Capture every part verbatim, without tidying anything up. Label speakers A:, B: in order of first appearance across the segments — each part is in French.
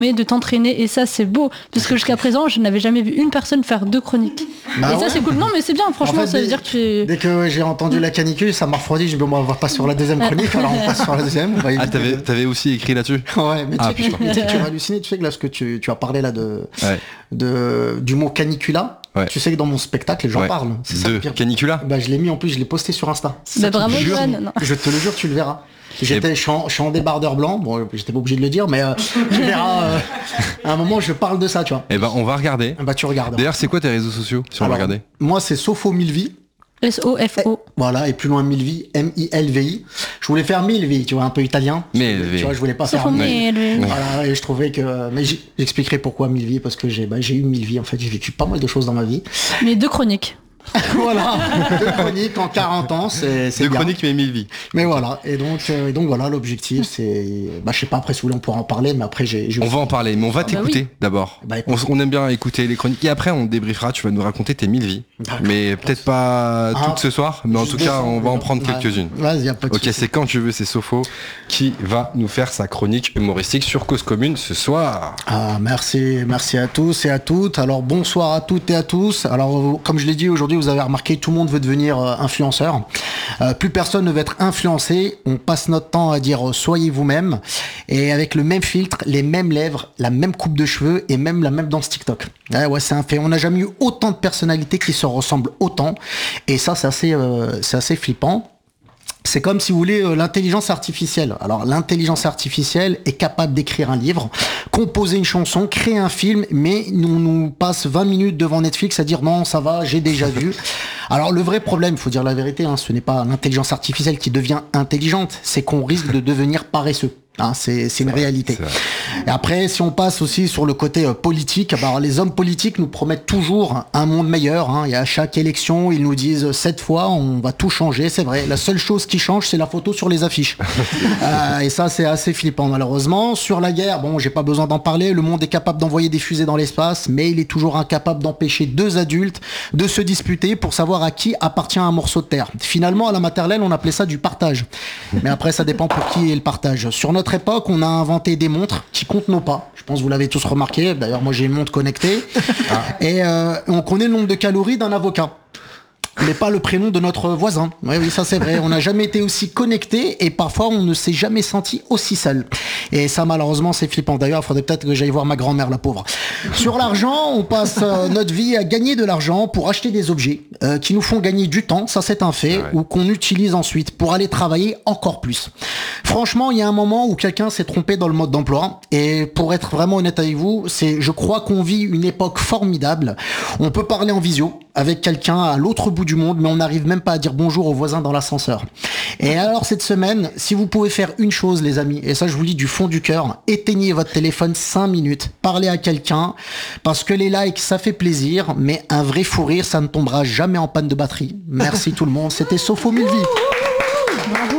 A: mais de t'entraîner, et ça c'est beau, parce que jusqu'à présent je n'avais jamais vu une personne faire deux chroniques. Bah et ouais. ça c'est cool. Non mais c'est bien, franchement, en fait, ça veut
B: dès,
A: dire que tu...
B: Dès que j'ai entendu la canicule, ça m'a refroidi, je me dis bon, on va passer sur la deuxième chronique, alors on passe sur la deuxième. On va
C: ah t'avais,
B: de...
C: t'avais aussi écrit là-dessus.
B: Ouais, mais
C: ah,
B: tu sais que tu vas halluciner, tu sais que là ce que tu, tu as parlé là de,
C: ouais.
B: de du mot canicula, ouais. tu sais que dans mon spectacle j'en
C: ouais.
B: parle. C'est
C: de
B: ça,
C: canicula.
B: Bah je l'ai mis en plus, je l'ai posté sur Insta.
A: Bah bravo
B: Johan. Je te le jure, tu le verras. J'étais, je, suis en, je suis en débardeur blanc, bon, j'étais pas obligé de le dire, mais euh, tu verras, euh, à un moment, je parle de ça, tu vois.
C: Eh ben, on va regarder.
B: Bah, tu regardes.
C: D'ailleurs, c'est quoi tes réseaux sociaux, si on
B: Alors,
C: va regarder?
B: Moi, c'est Sofo Milvi.
A: S O F O.
B: Voilà, et plus loin Milvi, M I L V I. Je voulais faire Milvi, tu vois, un peu italien.
C: Milvi.
B: Tu vois, je voulais pas
A: Sofo
B: faire
A: Milvi.
B: Voilà, et je trouvais que, mais j'expliquerai pourquoi Milvi, parce que j'ai, bah, j'ai eu Milvi, en fait, j'ai vécu pas mal de choses dans ma vie.
A: Mais deux chroniques.
B: Voilà, deux chroniques en quarante ans, c'est, c'est
C: deux
B: bien.
C: chroniques mais mille vies.
B: Mais voilà, et donc, euh, et donc voilà, l'objectif, c'est, bah, je sais pas, après si vous voulez on pourra en parler, mais après j'ai. j'ai
C: on va en parler, mais on va t'écouter bah oui. d'abord. Bah, on, on aime bien écouter les chroniques et après on débriefera. Tu vas nous raconter tes mille vies, d'accord. Mais peut-être pas ah, toutes ce soir, mais en tout cas on va en prendre ouais. quelques-unes.
B: Vas-y, y a pas de
C: ok, soucis. C'est quand tu veux, c'est Sofo qui va nous faire sa chronique humoristique sur Cause Commune ce soir.
B: Ah merci, merci à tous et à toutes. Alors bonsoir à toutes et à tous. Alors comme je l'ai dit aujourd'hui, vous avez remarqué tout le monde veut devenir euh, influenceur. Euh, plus personne ne veut être influencé. On passe notre temps à dire euh, soyez vous-même et avec le même filtre, les mêmes lèvres, la même coupe de cheveux et même la même danse TikTok. Ouais, ouais, c'est un fait. On n'a jamais eu autant de personnalités qui se ressemblent autant et ça, c'est assez, euh, c'est assez flippant. C'est comme si vous voulez euh, l'intelligence artificielle. Alors l'intelligence artificielle est capable d'écrire un livre, composer une chanson, créer un film, mais on nous passe vingt minutes devant Netflix à dire non, ça va, j'ai déjà vu. Alors le vrai problème, il faut dire la vérité, hein, ce n'est pas l'intelligence artificielle qui devient intelligente, c'est qu'on risque de devenir paresseux. Hein, c'est, c'est une
C: vrai,
B: réalité. Et après, si on passe aussi sur le côté euh, politique, bah, les hommes politiques nous promettent toujours un monde meilleur. Hein, et à chaque élection, ils nous disent cette fois, on va tout changer. C'est vrai. La seule chose qui change, c'est la photo sur les affiches. euh, et ça, c'est assez flippant, malheureusement. Sur la guerre, bon, j'ai pas besoin d'en parler. Le monde est capable d'envoyer des fusées dans l'espace, mais il est toujours incapable d'empêcher deux adultes de se disputer pour savoir à qui appartient un morceau de terre. Finalement, à la maternelle, on appelait ça du partage. Mais après, ça dépend pour qui est le partage. Sur notre époque, on a inventé des montres qui comptent nos pas. Je pense que vous l'avez tous remarqué. D'ailleurs, moi, j'ai une montre connectée. Ah. Et euh, on connaît le nombre de calories d'un avocat, mais pas le prénom de notre voisin. Oui, oui, ça c'est vrai. On n'a jamais été aussi connecté et parfois on ne s'est jamais senti aussi seul. Et ça, malheureusement, c'est flippant. D'ailleurs, il faudrait peut-être que j'aille voir ma grand-mère, la pauvre. Sur l'argent, on passe euh, notre vie à gagner de l'argent pour acheter des objets euh, qui nous font gagner du temps, ça c'est un fait, ouais. Ou qu'on utilise ensuite pour aller travailler encore plus. Franchement, il y a un moment où quelqu'un s'est trompé dans le mode d'emploi. Et pour être vraiment honnête avec vous, c'est, je crois qu'on vit une époque formidable. On peut parler en visio avec quelqu'un à l'autre bout du monde, mais on n'arrive même pas à dire bonjour aux voisins dans l'ascenseur. Et alors cette semaine, si vous pouvez faire une chose, les amis, et ça je vous le dis du fond du cœur, éteignez votre téléphone cinq minutes, parlez à quelqu'un, parce que les likes ça fait plaisir, mais un vrai fou rire ça ne tombera jamais en panne de batterie. Merci tout le monde, c'était Sofo Milvi.
A: Bravo.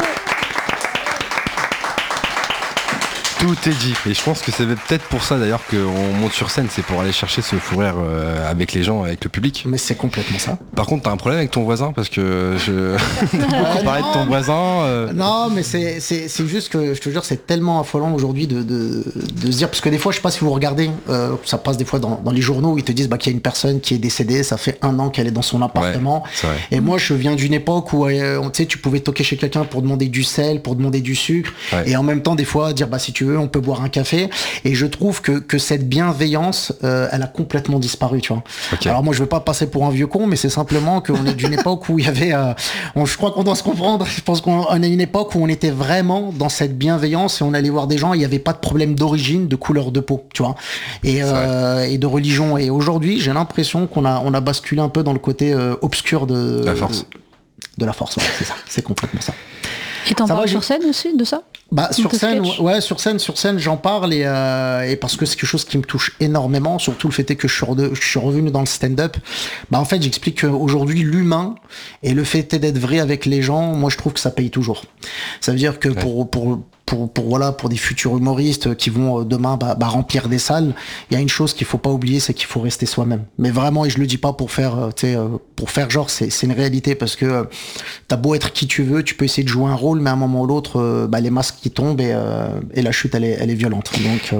C: Tout est dit. Et je pense que c'est peut-être pour ça d'ailleurs qu'on monte sur scène, c'est pour aller chercher ce fou rire euh, avec les gens, avec le public.
B: Mais c'est complètement ça.
C: Par contre, t'as un problème avec ton voisin parce que je. T'as beaucoup euh, parlé de ton voisin. Euh...
B: Non, mais c'est, c'est, c'est juste que je te jure, c'est tellement affolant aujourd'hui de, de, de se dire, parce que des fois, je sais pas si vous regardez, euh, ça passe des fois dans, dans les journaux où ils te disent bah, qu'il y a une personne qui est décédée, ça fait un an qu'elle est dans son appartement.
C: Ouais,
B: et moi, je viens d'une époque où euh, tu sais, tu pouvais toquer chez quelqu'un pour demander du sel, pour demander du sucre, ouais. Et en même temps, des fois, dire bah si tu veux, on peut boire un café. Et je trouve que, que cette bienveillance, euh, elle a complètement disparu, tu vois. Okay. Alors moi, je veux pas passer pour un vieux con, mais c'est simplement qu'on est d'une époque où il y avait, euh, on, je crois qu'on doit se comprendre. Je pense qu'on a une époque où on était vraiment dans cette bienveillance et on allait voir des gens, il n'y avait pas de problème d'origine, de couleur de peau, tu vois, et, euh, et de religion. Et aujourd'hui, j'ai l'impression qu'on a, on a basculé un peu dans le côté euh, obscur de
C: la force.
B: De, de la force, ouais, c'est ça, c'est complètement ça.
A: Et t'en parles sur scène aussi de ça?
B: Bah sur scène, ouais, sur scène, sur scène, j'en parle et, euh, et parce que c'est quelque chose qui me touche énormément. Surtout le fait est que je suis, re- je suis revenu dans le stand-up. Bah en fait, j'explique qu'aujourd'hui l'humain et le fait d'être vrai avec les gens, moi je trouve que ça paye toujours. Ça veut dire que ouais. pour pour Pour, pour voilà pour des futurs humoristes qui vont demain bah, bah, remplir des salles, il y a une chose qu'il faut pas oublier, c'est qu'il faut rester soi-même. Mais vraiment, et je le dis pas pour faire tu sais pour faire genre, c'est c'est une réalité parce que t'as beau être qui tu veux, tu peux essayer de jouer un rôle, mais à un moment ou l'autre, bah, les masques qui tombent et, euh, et la chute elle est elle est violente. Donc euh, voilà.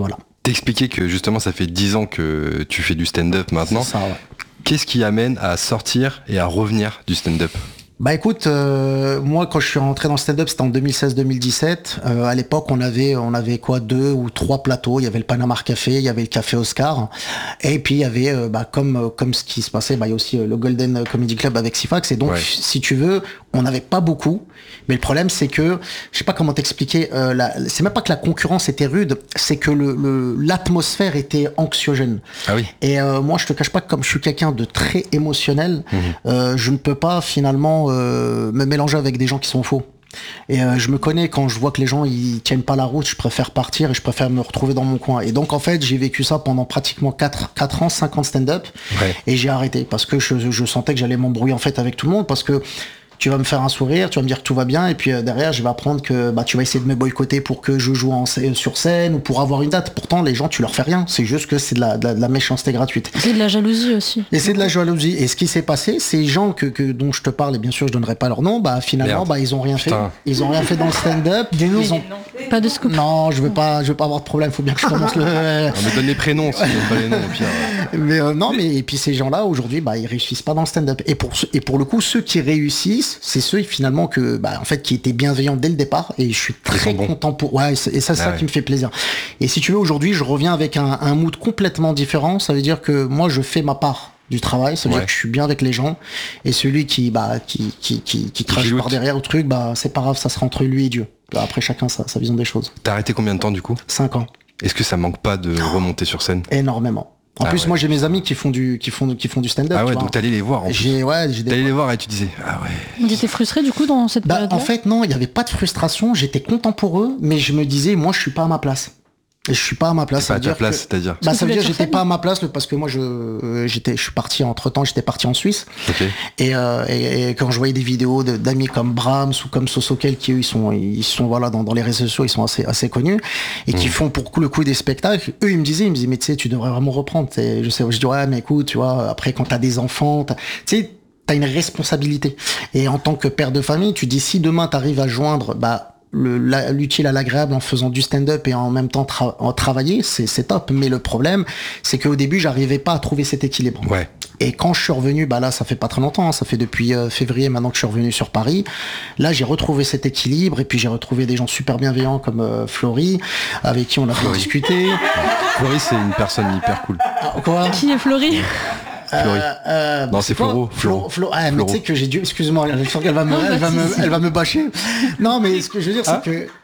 C: T'expliquais que justement ça fait dix ans que tu fais du stand-up maintenant.
B: C'est ça, ouais.
C: Qu'est-ce qui amène à sortir et à revenir du stand-up ?
B: Bah écoute, euh, moi quand je suis rentré dans le stand-up, c'était en deux mille seize deux mille dix-sept. Euh, à l'époque, on avait on avait quoi deux ou trois plateaux. Il y avait le Panama Café, il y avait le Café Oscar, et puis il y avait euh, bah comme comme ce qui se passait, bah il y a aussi euh, le Golden Comedy Club avec Sifax. Et donc, ouais. si tu veux, on n'avait pas beaucoup. Mais le problème, c'est que je sais pas comment t'expliquer. Euh, la, c'est même pas que la concurrence était rude, c'est que le, le l'atmosphère était anxiogène.
C: Ah oui.
B: Et euh, moi, je te cache pas que comme je suis quelqu'un de très émotionnel, mmh. euh, je ne peux pas finalement euh, me mélanger avec des gens qui sont faux. Et euh, je me connais, quand je vois que les gens ils tiennent pas la route, je préfère partir et je préfère me retrouver dans mon coin. Et donc en fait, j'ai vécu ça pendant pratiquement quatre ans, cinq ans de stand-up, ouais. et j'ai arrêté parce que je, je sentais que j'allais m'embrouiller en fait avec tout le monde, parce que tu vas me faire un sourire, tu vas me dire que tout va bien, et puis euh, derrière, je vais apprendre que bah, tu vas essayer de me boycotter pour que je joue en, sur scène ou pour avoir une date. Pourtant, les gens, tu leur fais rien. C'est juste que c'est de la, de la, de la méchanceté gratuite.
A: C'est de la jalousie aussi.
B: Et c'est de la jalousie. Et ce qui s'est passé, ces gens que, que, dont je te parle, et bien sûr, je donnerai pas leur nom, bah finalement, bah, ils ont rien Putain. fait. Ils ont rien fait dans le stand-up. Ils ont...
A: Pas de scoop.
B: Non, je veux pas, je veux pas avoir de problème. Faut bien que je commence le.
C: On me donne les prénoms, si pas les noms, au pire.
B: Mais euh, non, mais et puis ces gens-là, aujourd'hui, bah, ils réussissent pas dans le stand-up. Et pour et pour le coup, ceux qui réussissent, c'est ceux finalement que bah en fait qui étaient bienveillants dès le départ, et je suis très content pour ouais et ça c'est ah ça ouais. qui me fait plaisir. Et si tu veux, aujourd'hui je reviens avec un, un mood complètement différent. Ça veut dire que moi je fais ma part du travail, ça veut ouais. dire que je suis bien avec les gens, et celui qui bah qui qui qui, qui crache par derrière au truc, bah c'est pas grave, ça sera entre lui et Dieu. Après chacun sa, sa vision des choses.
C: T'as arrêté combien de temps du coup ?
B: Cinq ans.
C: Est-ce que ça manque pas de remonter sur scène ?
B: Énormément. En ah plus, ouais. moi, j'ai mes amis qui font du, qui font, qui font du stand-up.
C: Ah ouais, donc t'allais les voir. En
B: j'ai, ouais, j'ai.
C: T'allais les voir et tu disais, ah ouais.
A: Tu étais frustré du coup dans cette
B: bah,
A: période-là ?
B: En fait, non, il y avait pas de frustration. J'étais content pour eux, mais je me disais, moi, je suis pas à ma place. Et je suis pas à ma place.
C: Pas à ta place,
B: que...
C: c'est-à-dire.
B: Bah, ça veut dire que j'étais pas à ma place parce que moi, je, euh, j'étais, je suis parti entre temps, j'étais parti en Suisse.
C: Okay.
B: Et, euh, et, et quand je voyais des vidéos de, d'amis comme Brahms ou comme Sosokel, qui eux, ils sont, ils sont voilà dans, dans les réseaux sociaux, ils sont assez, assez connus et mmh. qui font pour le coup des spectacles. Eux, ils me disaient, ils me disaient, mais tu sais, tu devrais vraiment reprendre. T'sais, je sais, je dis ouais, mais écoute, tu vois, après quand t'as des enfants, tu sais. T'as une responsabilité. Et en tant que père de famille, tu dis si demain t'arrives à joindre, bah, Le, la, l'utile à l'agréable en faisant du stand-up et en même temps tra- en travailler, c'est, c'est top. Mais le problème, c'est qu'au début, j'arrivais pas à trouver cet équilibre.
C: Ouais.
B: Et quand je suis revenu, bah là, ça fait pas très longtemps, hein, ça fait depuis euh, février maintenant que je suis revenu sur Paris. Là, j'ai retrouvé cet équilibre, et puis j'ai retrouvé des gens super bienveillants comme euh, Florie, avec qui on a pu discuter.
C: Florie, c'est une personne hyper cool.
B: Ah, quoi ?
A: Qui est Florie ?
C: Euh,
B: euh,
C: non, c'est Floro.
B: Flo, Flo, ah, mais tu sais que j'ai dû, excuse-moi, je sens qu'elle va me, elle va me, elle va me bâcher. Non, mais ce que je veux dire,
A: ah.
B: c'est que.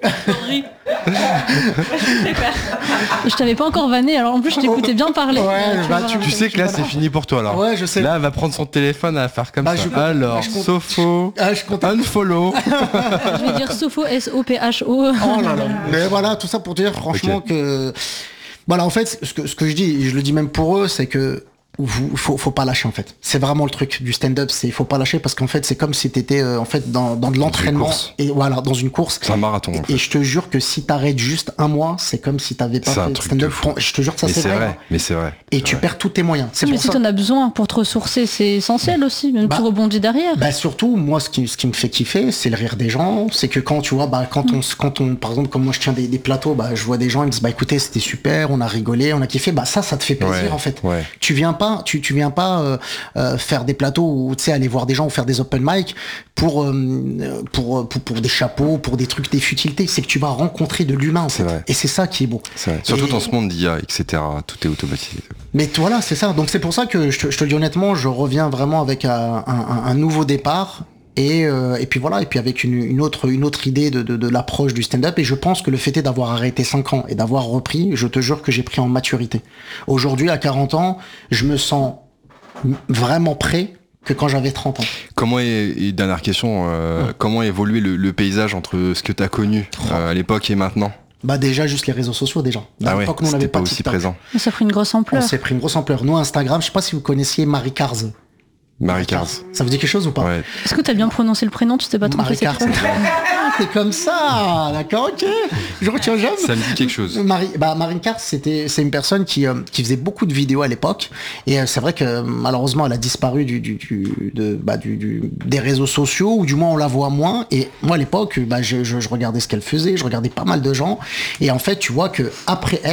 A: Je t'avais pas encore vanné, alors en plus je t'écoutais bien parler.
B: Ouais,
A: tu,
B: bah, tu,
C: tu sais que là c'est fini pour toi alors.
B: Ouais, je sais.
C: Là elle va prendre son téléphone, elle va faire comme
B: bah,
C: ça.
B: Je,
C: alors,
B: bah,
C: Sopho,
B: ah, je
C: unfollow.
A: Je vais dire Sopho, S O P H O.
B: Oh là là. Mais voilà, tout ça pour dire franchement okay. que. Voilà, en fait, ce que, ce que je dis, et je le dis même pour eux, c'est que. Vous, faut, faut pas lâcher en fait. C'est vraiment le truc du stand-up, c'est il faut pas lâcher parce qu'en fait c'est comme si t'étais euh, en fait dans, dans de l'entraînement et voilà dans une course.
C: C'est un marathon.
B: Et,
C: en fait.
B: et je te jure que si t'arrêtes juste un mois, c'est comme si t'avais pas
C: c'est
B: fait de stand-up. Je te jure que ça
C: mais
B: c'est,
C: c'est
B: vrai.
C: vrai. Mais c'est vrai.
B: Et
C: c'est
B: tu
C: vrai.
B: perds tous tes moyens. C'est
A: mais
B: pour
A: si
B: ça.
A: t'en as besoin pour te ressourcer, c'est essentiel aussi. Même bah, tu rebondis derrière.
B: Bah surtout moi ce qui ce qui me fait kiffer, c'est le rire des gens. C'est que quand tu vois bah quand mm. on quand on par exemple comme moi je tiens des, des plateaux, bah je vois des gens ils me disent bah écoutez c'était super, on a rigolé, on a kiffé. Bah ça ça te fait plaisir
C: ouais,
B: en fait.
C: Ouais.
B: Tu viens pas tu tu viens pas Euh, euh, faire des plateaux ou tu sais aller voir des gens ou faire des open mic pour, euh, pour pour pour des chapeaux, pour des trucs, des futilités. C'est que tu vas rencontrer de l'humain en fait. Et c'est ça qui est beau.
C: C'est vrai. Surtout et... dans ce monde d'I A, et cetera. Tout est automatisé.
B: Mais voilà, c'est ça. Donc c'est pour ça que je te, je te le dis honnêtement, je reviens vraiment avec un, un, un nouveau départ. Et, euh, et puis voilà, et puis avec une, une autre une autre idée de, de, de l'approche du stand-up. Et je pense que le fait est d'avoir arrêté cinq ans et d'avoir repris, je te jure que j'ai pris en maturité. Aujourd'hui, à quarante ans, je me sens vraiment prêt que quand j'avais trente ans.
C: Comment est, et dernière question, euh, ouais. comment a évolué le, le paysage entre ce que tu as connu euh, à l'époque et maintenant ?
B: Bah déjà juste les réseaux sociaux déjà.
C: À ah l'époque, ouais, nous, on n'avait pas, pas aussi présent.
A: Ça a pris une grosse ampleur.
B: On s'est pris une grosse ampleur. Nous, Instagram, je sais pas si vous connaissiez Marie Cars.
C: Marie Cars.
B: Ça vous dit quelque chose ou pas ?
C: Ouais.
A: Est-ce que t'as bien prononcé le prénom ? Tu t'es pas trompé ?
B: Marie Cars. C'est comme ça, d'accord, ok. Je retiens jamais.
C: Ça me dit quelque chose.
B: Marie, bah Marie Cars, c'était, c'est une personne qui euh, qui faisait beaucoup de vidéos à l'époque, et euh, c'est vrai que malheureusement elle a disparu du du du de bah du, du des réseaux sociaux, ou du moins on la voit moins. Et moi à l'époque, bah je, je je regardais ce qu'elle faisait, je regardais pas mal de gens, et en fait tu vois que après elle,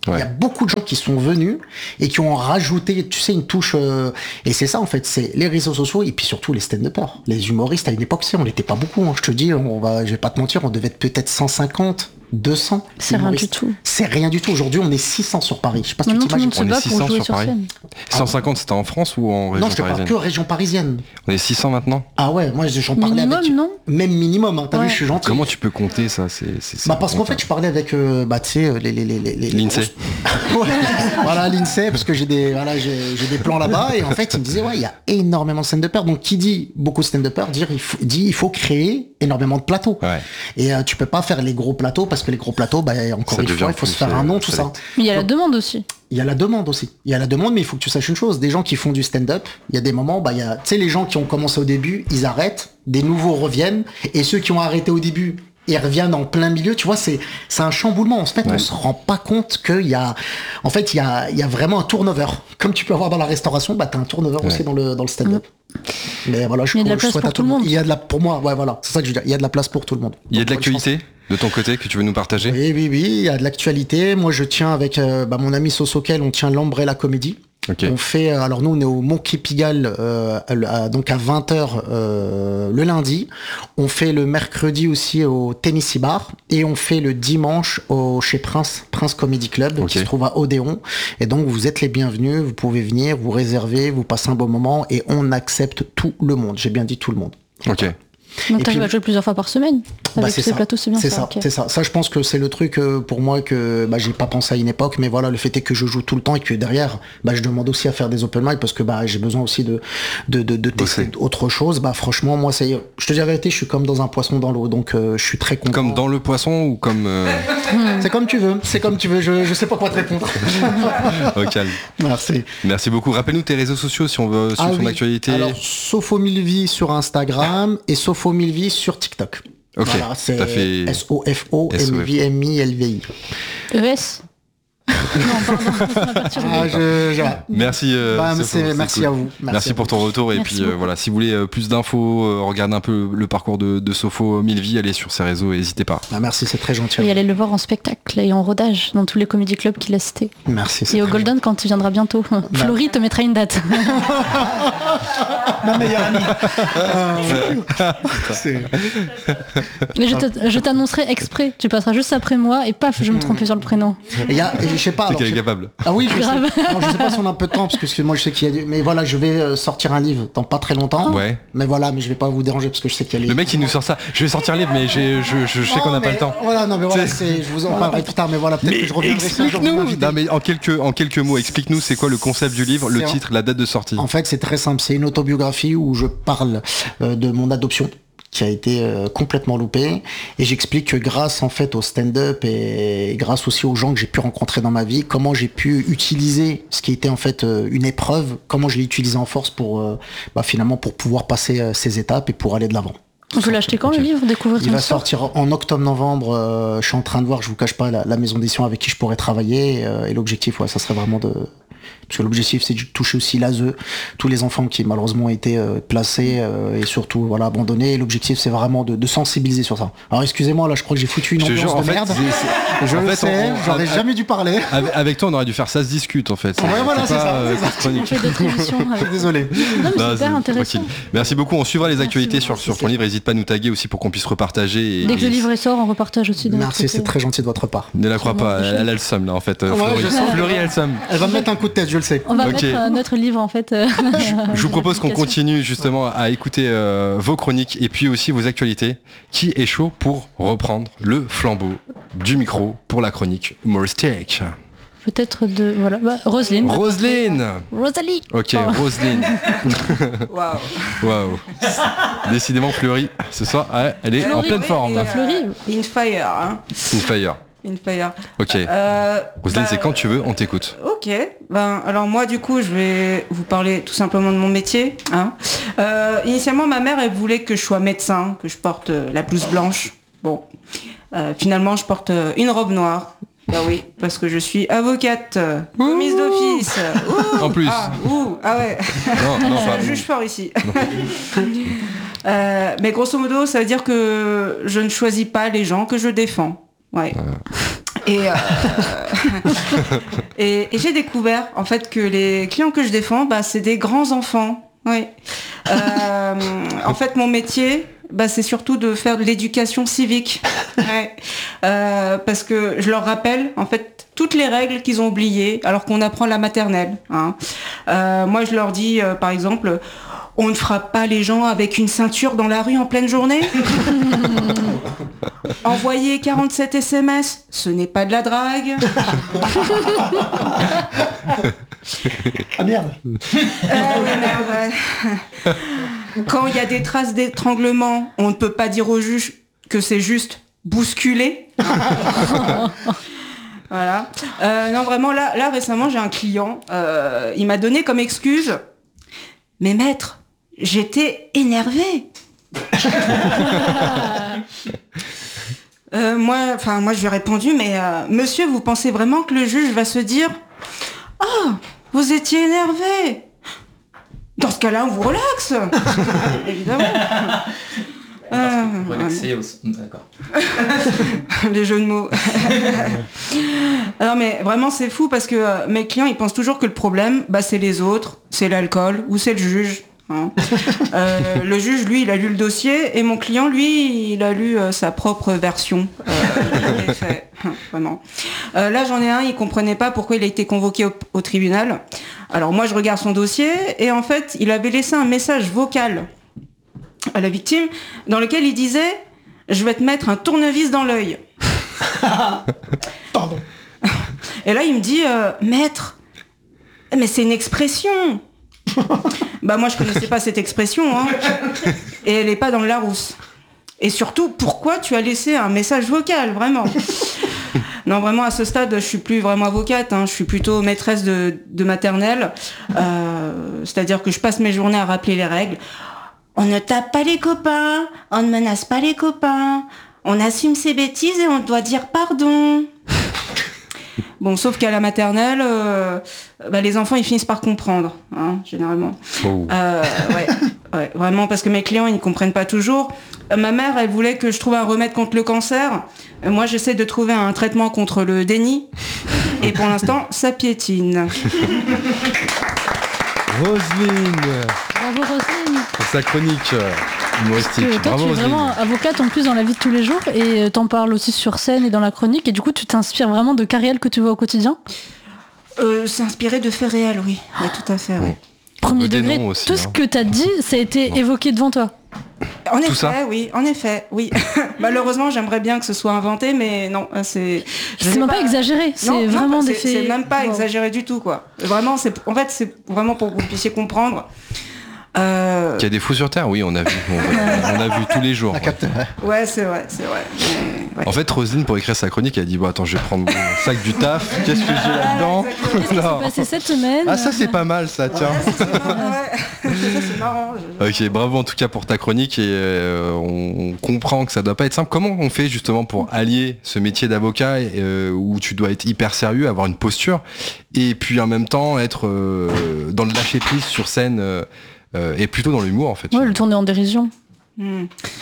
B: Il ouais. y a beaucoup de gens qui sont venus et qui ont rajouté, tu sais, une touche. Euh, et c'est ça en fait, c'est les réseaux sociaux et puis surtout les stand-uppers, les humoristes à une époque, on n'était pas beaucoup. Hein, je te dis, on va, je vais pas te mentir, on devait être peut-être cent cinquante. deux cents.
A: C'est rien du tout.
B: C'est rien du tout. Aujourd'hui, on est six cents sur Paris. Je sais pas si tu t'imagines.
C: On est six cents sur Paris. cent cinquante, c'était en France ou en région parisienne ?
B: Non, je te parle que région parisienne.
C: On est six cents maintenant ?
B: Ah ouais, moi j'en parlais
A: minimum,
B: avec.
A: Non
B: Même minimum, hein. T'as ouais. vu, je suis gentil.
C: Comment tu peux compter ça ? C'est, c'est, c'est
B: bah parce qu'en fait, je parlais avec, euh, bah tu sais, les les les les.
C: L'INSEE.
B: Ouais. Voilà, l'INSEE, parce que j'ai des voilà, j'ai, j'ai des plans là-bas et en fait, il me disait ouais, il y a énormément de stand-uppers. Donc qui dit beaucoup de stand-uppers, dire il faut, dit il faut créer énormément de plateaux.
C: Ouais.
B: Et euh, tu peux pas faire les gros plateaux parce que les gros plateaux, bah encore ça une fois, il faut se faire un nom, tout ça.
A: Mais il y a la demande aussi.
B: Il y a la demande aussi. Il y a la demande, mais il faut que tu saches une chose. Des gens qui font du stand-up, il y a des moments, bah, il y a, tu sais, les gens qui ont commencé au début, ils arrêtent, des nouveaux reviennent, et ceux qui ont arrêté au début, ils reviennent en plein milieu. Tu vois, c'est, c'est un chamboulement. En fait, ouais. on se rend pas compte qu'il y a, en fait, il y a, il y a vraiment un turnover. Comme tu peux avoir dans la restauration, bah, t'as un turnover ouais. aussi dans le, dans le stand-up. Mmh. Mais voilà, je,
A: il y a de la place pour tout le monde.
B: Il y a de la, pour moi, ouais, voilà. C'est ça que je veux dire. Il y a de la place pour tout le monde.
C: Il y a de l'actualité de ton côté que tu veux nous partager ?
B: Oui, oui, oui, il y a de l'actualité. Moi, je tiens avec euh, bah, mon ami Sosokel, on tient l'Umbrella Comedy. Okay. On fait, alors nous, on est au Monkey Pigalle, euh, à, donc à vingt heures euh, le lundi. On fait le mercredi aussi au Tennessee Bar. Et on fait le dimanche au, chez Prince, Prince Comedy Club, okay. qui se trouve à Odéon. Et donc, vous êtes les bienvenus. Vous pouvez venir, vous réserver, vous passez un bon moment. Et on accepte tout le monde. J'ai bien dit tout le monde.
C: Ok.
A: Donc t'arrives à jouer plusieurs fois par semaine avec
B: bah,
A: ces
B: ça.
A: plateaux, c'est bien
B: c'est
A: ça.
B: ça
A: Okay.
B: C'est ça. Ça, je pense que c'est le truc euh, pour moi que bah, j'ai pas pensé à une époque, mais voilà, le fait est que je joue tout le temps et que derrière, bah, je demande aussi à faire des open mic parce que bah, j'ai besoin aussi de de de, de tester Bosser. autre chose. Bah franchement, moi, c'est, je te dis la vérité, je suis comme dans un poisson dans l'eau, donc euh, je suis très content.
C: Comme dans le poisson ou comme euh...
B: C'est comme tu veux. C'est comme tu veux. Je je sais pas quoi te répondre.
C: Au calme.
B: Merci.
C: Merci beaucoup. Rappelle-nous tes réseaux sociaux si on veut suivre
B: ah,
C: ton
B: oui.
C: actualité.
B: Alors Sopho Milvy sur Instagram et Sopho Milvy sur TikTok.
C: Ok,
B: voilà, c'est
C: fait...
B: S O F O M V M I L V I.
A: E S Non, pardon.
B: Ah, je, je...
C: Merci, euh,
B: bah, c'est, c'est merci cool. à vous.
C: Merci,
B: merci
C: à pour
B: vous.
C: ton retour.
A: Merci
C: et puis euh, voilà, si vous voulez euh, plus d'infos, euh, regardez un peu le parcours de, de Sopho Milvy, allez sur ses réseaux et n'hésitez pas.
B: Bah, merci, c'est très gentil.
A: Et allez le voir en spectacle et en rodage dans tous les comédie clubs qu'il a cités.
B: Merci.
A: Et au Golden gentil. Quand tu viendras bientôt. Bah. Florie te mettra une date.
B: Ma meilleure amie. c'est...
A: Mais je, te, je t'annoncerai exprès. Tu passeras juste après moi et paf, je me trompais sur le prénom.
B: Et y a, et je sais pas.
C: C'est qu'elle est capable.
B: Ah oui, je sais. Non, je sais pas si on a un peu de temps parce que, parce que moi je sais qu'il y a. Mais voilà, je vais sortir un livre dans pas très longtemps.
C: Ouais.
B: Mais voilà, mais je vais pas vous déranger parce que je sais qu'il y a les...
C: Le mec il nous sort ça. Je vais sortir un livre, mais j'ai, je, je, je sais non, qu'on n'a pas le temps.
B: Voilà, non mais voilà, c'est... je vous en parlerai plus tard, mais voilà, peut-être mais que je reviendrai.
C: Explique-nous. Non mais en quelques en quelques mots, explique-nous c'est quoi le concept du livre, le titre, la date de sortie.
B: En fait, c'est très simple. C'est une autobiographie où je parle euh, de mon adoption, qui a été euh, complètement loupé, et j'explique que grâce en fait au stand-up et grâce aussi aux gens que j'ai pu rencontrer dans ma vie, comment j'ai pu utiliser ce qui était en fait euh, une épreuve, comment je l'ai utilisé en force pour euh, bah, finalement pour pouvoir passer euh, ces étapes et pour aller de l'avant.
A: On peut l'acheter quand okay. le livre, découvrir
B: Il va sortir en octobre-novembre. Euh, je suis en train de voir, je vous cache pas, la, la maison d'édition avec qui je pourrais travailler, euh, et l'objectif, ouais, ça serait vraiment de parce que l'objectif c'est de toucher aussi l'A S E, tous les enfants qui malheureusement ont été euh, placés euh, et surtout voilà abandonnés. Et l'objectif c'est vraiment de, de sensibiliser sur ça. Alors excusez-moi, là je crois que j'ai foutu une ambiance de fait, merde. C'est, c'est... Je en le fait, sais, on, j'aurais on, jamais dû parler.
C: Avec, avec toi on aurait dû faire ça se discute en fait.
B: Ouais, voilà, c'est, c'est ça. Euh,
A: c'est on fait d'autres émissions. Avec...
B: Désolé.
A: Non, mais c'est hyper intéressant.
C: Merci beaucoup. On suivra les actualités sur, sur ton livre. N'hésite pas à nous taguer aussi pour qu'on puisse repartager. Et,
A: Dès que le livre sort, on repartage aussi.
B: Merci, c'est très gentil de votre part.
C: Ne la crois pas, elle a le seum là en fait. Fleury a le seum.
B: Elle va me mettre un coup de tête, je le sais.
A: On va mettre notre livre en fait. Euh,
C: je, je vous propose qu'on continue justement à écouter euh, vos chroniques et puis aussi vos actualités. Qui est chaud pour reprendre le flambeau du micro pour la chronique humoristique?
A: Peut-être de voilà bah, Roselyne.
C: Roselyne.
A: Rosalie.
C: Ok, oh. Roselyne.
D: Waouh.
C: Waouh. Décidément Fleury, ce soir, elle est Fleury, en pleine oui, forme.
A: Fleury.
D: In fire. Hein.
C: In fire.
D: In fire.
C: Ok.
D: Euh,
C: Roselyne,
D: bah,
C: c'est quand tu veux, on t'écoute.
D: Ok. Ben, alors moi, du coup, je vais vous parler tout simplement de mon métier. Hein. Euh, initialement, ma mère, elle voulait que je sois médecin, que je porte euh, la blouse blanche. Bon. Euh, finalement, je porte euh, une robe noire. Bah oui, parce que je suis avocate, commise d'office. Ouh,
C: en plus.
D: Ah, ouh, ah ouais.
C: Non, non,
D: je juge fort ici. euh, mais grosso modo, ça veut dire que je ne choisis pas les gens que je défends. Ouais. Et, euh, et, et j'ai découvert en fait que les clients que je défends, bah, c'est des grands enfants. Oui. Euh, en fait, mon métier, bah, c'est surtout de faire de l'éducation civique. Ouais. Euh, parce que je leur rappelle en fait toutes les règles qu'ils ont oubliées alors qu'on apprend la maternelle. Hein. Euh, moi, je leur dis, euh, par exemple, on ne frappe pas les gens avec une ceinture dans la rue en pleine journée. Envoyer quarante-sept S M S, ce n'est pas de la drague.
B: Ah merde.
D: Euh, ouais, merde ouais. Quand il y a des traces d'étranglement, on ne peut pas dire au juge que c'est juste bousculer. Voilà. Euh, non, vraiment, là, là récemment, j'ai un client, euh, il m'a donné comme excuse, mais maître, j'étais énervée. euh, moi, enfin, moi, je lui ai répondu, mais euh, monsieur, vous pensez vraiment que le juge va se dire, ah, oh, vous étiez énervé. Dans ce cas-là, on vous relaxe. Évidemment. Euh,
E: Relaxer ouais. Aussi. D'accord.
D: Les jeux de mots. Alors mais vraiment c'est fou parce que euh, mes clients ils pensent toujours que le problème bah c'est les autres, c'est l'alcool ou c'est le juge. Hein. Euh, le juge lui il a lu le dossier et mon client lui il a lu euh, sa propre version euh, des faits. Vraiment. Euh, là j'en ai un, il comprenait pas pourquoi il a été convoqué au, au tribunal. Alors moi je regarde son dossier et en fait il avait laissé un message vocal à la victime, dans lequel il disait « Je vais te mettre un tournevis dans l'œil. »
B: Pardon.
D: Et là, il me dit euh, « Maître, mais c'est une expression !» Bah moi, je connaissais pas cette expression, hein. Et elle est pas dans le Larousse. Et surtout, pourquoi tu as laissé un message vocal, vraiment ? Non, vraiment, à ce stade, je suis plus vraiment avocate, hein. Je suis plutôt maîtresse de, de maternelle. Euh, c'est-à-dire que je passe mes journées à rappeler les règles. On ne tape pas les copains, on ne menace pas les copains, on assume ses bêtises et on doit dire pardon. Bon, sauf qu'à la maternelle, euh, bah, les enfants ils finissent par comprendre, hein, généralement.
C: Oh.
D: Euh, ouais, ouais, vraiment, parce que mes clients ils ne comprennent pas toujours. Euh, ma mère, elle voulait que je trouve un remède contre le cancer. Euh, moi, j'essaie de trouver un traitement contre le déni. Et pour l'instant, ça piétine.
C: Roselyne.
A: Bravo Roselyne.
C: Pour sa chronique euh, humoristique.
A: Parce que toi,
C: Bravo,
A: tu es
C: Roselyne.
A: vraiment avocate en plus dans la vie de tous les jours et t'en parles aussi sur scène et dans la chronique et du coup tu t'inspires vraiment de cas réels que tu vois au quotidien.
D: Euh, c'est inspiré de faits réels, oui. Oui, tout à fait, oui.
A: Premier
C: Des
A: degré,
C: noms aussi,
A: tout
C: hein.
A: ce que t'as dit, ça a été
C: Non.
A: évoqué devant toi.
D: En
C: Tout
D: effet,
C: ça
D: oui, en effet, oui. Malheureusement, j'aimerais bien que ce soit inventé, mais non, c'est. je
A: C'est
D: sais
A: même pas exagéré,
D: Non,
A: c'est
D: non,
A: vraiment des
D: c'est-
A: faits.
D: C'est même pas
A: Wow.
D: exagéré du tout, quoi. Vraiment, c'est. En fait, c'est vraiment pour que vous puissiez comprendre. Euh...
C: Qu'il y a des fous sur Terre, oui, on a vu. On, on a vu tous les jours.
B: La capte, ouais.
D: Ouais, c'est vrai, c'est vrai. Mais, ouais.
C: En fait, Roselyne, pour écrire sa chronique, elle a dit bon, attends, je vais prendre mon sac du taf. Qu'est-ce que j'ai là-dedans
A: Qu'est-ce qui s'est
C: Non.
A: passé cette semaine?
C: Ah, ça, c'est pas mal, ça, tiens.
D: Ouais, c'est marrant, ouais. Ça, c'est marrant. je-
C: Ok, bravo en tout cas pour ta chronique et euh, on, on comprend que ça doit pas être simple. Comment on fait justement pour allier ce métier d'avocat euh, où tu dois être hyper sérieux, avoir une posture et puis en même temps être euh, dans le lâcher prise sur scène euh, euh, et plutôt dans l'humour en fait.
A: Ouais, le tourner en dérision.
D: Hmm.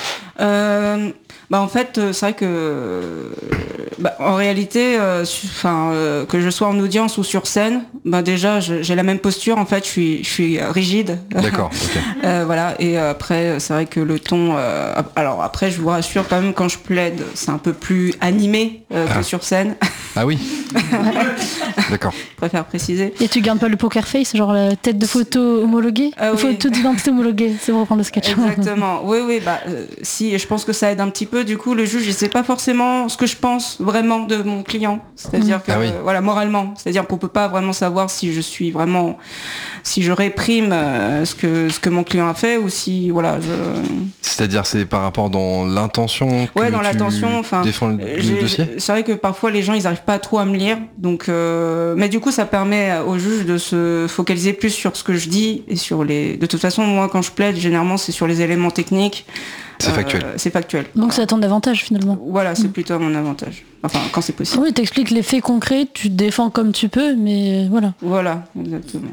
D: Euh, bah en fait, euh, c'est vrai que, euh, bah, en réalité, euh, su- enfin, euh, que je sois en audience ou sur scène, bah déjà, je- j'ai la même posture. En fait, je suis, je suis rigide.
C: D'accord. ok.
D: Euh, voilà. Et après, c'est vrai que le ton. euh, alors après, je vous rassure quand même, quand je plaide, c'est un peu plus animé euh,
C: Ah.
D: que sur scène.
C: Ah oui. D'accord.
D: Je préfère préciser.
A: Et tu gardes pas le poker face, genre la tête de photo homologuée,
D: Ah oui.
A: photo d'identité homologuée, c'est pour reprendre le sketch.
D: Exactement. Oui, oui. Bah, euh, si, et je pense que ça aide un petit peu. Du coup, le juge, il sait pas forcément ce que je pense vraiment de mon client. C'est-à-dire que,
C: Ah oui.
D: euh, voilà, moralement. C'est-à-dire qu'on peut pas vraiment savoir si je suis vraiment, si je réprime euh, ce que ce que mon client a fait ou si, voilà, je.
C: C'est-à-dire c'est par rapport dans l'intention. que
D: Ouais, dans
C: tu
D: l'intention. Enfin,
C: défends le,
D: euh,
C: le
D: j'ai-
C: dossier.
D: c'est vrai que parfois les gens ils arrivent pas trop à me lire, donc. Euh, mais du coup, ça permet au juge de se focaliser plus sur ce que je dis et sur les. De toute façon, moi, quand je plaide, généralement, c'est sur les éléments techniques.
C: C'est
D: Euh,
C: factuel.
D: C'est factuel.
A: Donc c'est à ton avantage finalement.
D: Voilà, c'est plutôt à mon avantage. Enfin, quand c'est possible.
A: Oui, t'expliques les faits concrets, tu te défends comme tu peux, mais voilà.
D: Voilà, exactement.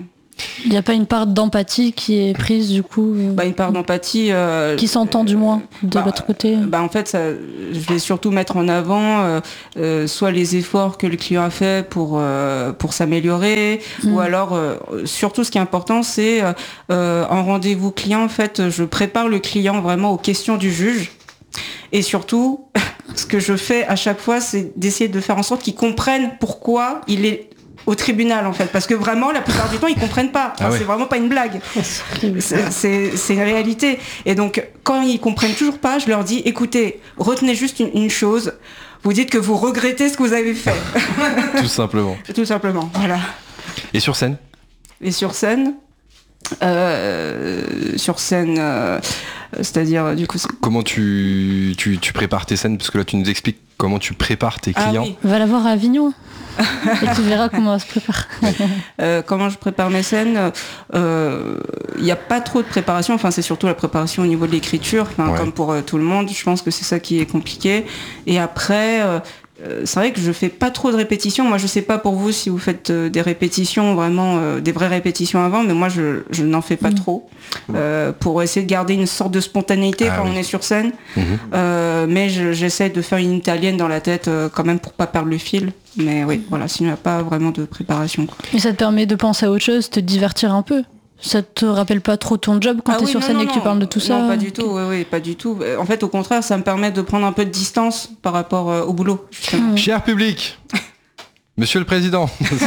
A: Il n'y a pas une part d'empathie qui est prise du coup euh,
D: Bah, une part d'empathie. euh,
A: qui s'entend du moins de
D: bah,
A: l'autre côté.
D: Bah, en fait, ça, je vais surtout mettre en avant euh, euh, soit les efforts que le client a fait pour euh, pour s'améliorer,
A: Mm.
D: ou alors euh, surtout ce qui est important, c'est euh, en rendez-vous client, en fait, je prépare le client vraiment aux questions du juge. Et surtout, ce que je fais à chaque fois, c'est d'essayer de faire en sorte qu'ils comprennent pourquoi il est au tribunal, en fait. Parce que vraiment, la plupart du temps, ils comprennent pas. Enfin,
C: Ah ouais.
D: C'est vraiment pas une blague. C'est, c'est, c'est une réalité. Et donc, quand ils comprennent toujours pas, je leur dis, écoutez, retenez juste une, une chose. Vous dites que vous regrettez ce que vous avez fait.
C: Tout simplement.
D: Tout simplement, voilà.
C: Et sur scène?
D: Et sur scène, euh, sur scène, euh, c'est-à-dire, du coup... c'est-
C: Comment tu, tu, tu prépares tes scènes? Parce que là, tu nous expliques comment tu prépares tes
D: Ah
C: clients.
D: oui.
A: Va la voir à Avignon et tu verras comment elle se prépare.
D: Euh, comment je prépare mes scènes, euh, il n'y a pas trop de préparation, enfin c'est surtout la préparation au niveau de l'écriture, enfin,
C: Ouais.
D: comme pour euh, tout le monde, je pense que c'est ça qui est compliqué. Et après, euh, euh, c'est vrai que je fais pas trop de répétitions. Moi je sais pas pour vous si vous faites euh, des répétitions, vraiment euh, des vraies répétitions avant, mais moi je, je n'en fais pas
A: Mm.
D: trop, euh, pour essayer de garder une sorte de spontanéité
C: Ah
D: quand
C: oui.
D: on est sur scène.
C: Mhm.
D: Euh, mais je- j'essaie de faire une italienne dans la tête euh, quand même pour pas perdre le fil. Mais oui, voilà, sinon il n'y a pas vraiment de préparation, quoi.
A: Mais ça te permet de penser à autre chose, te divertir un peu. Ça te rappelle pas trop ton job quand
D: Ah
A: t'es
D: oui,
A: sur
D: non,
A: scène
D: non,
A: et que tu
D: non.
A: parles de tout ça?
D: Non, pas du tout, oui, oui, pas du tout. En fait, au contraire, ça me permet de prendre un peu de distance par rapport euh, au boulot, justement.
A: Mm.
C: Cher public, Monsieur le Président.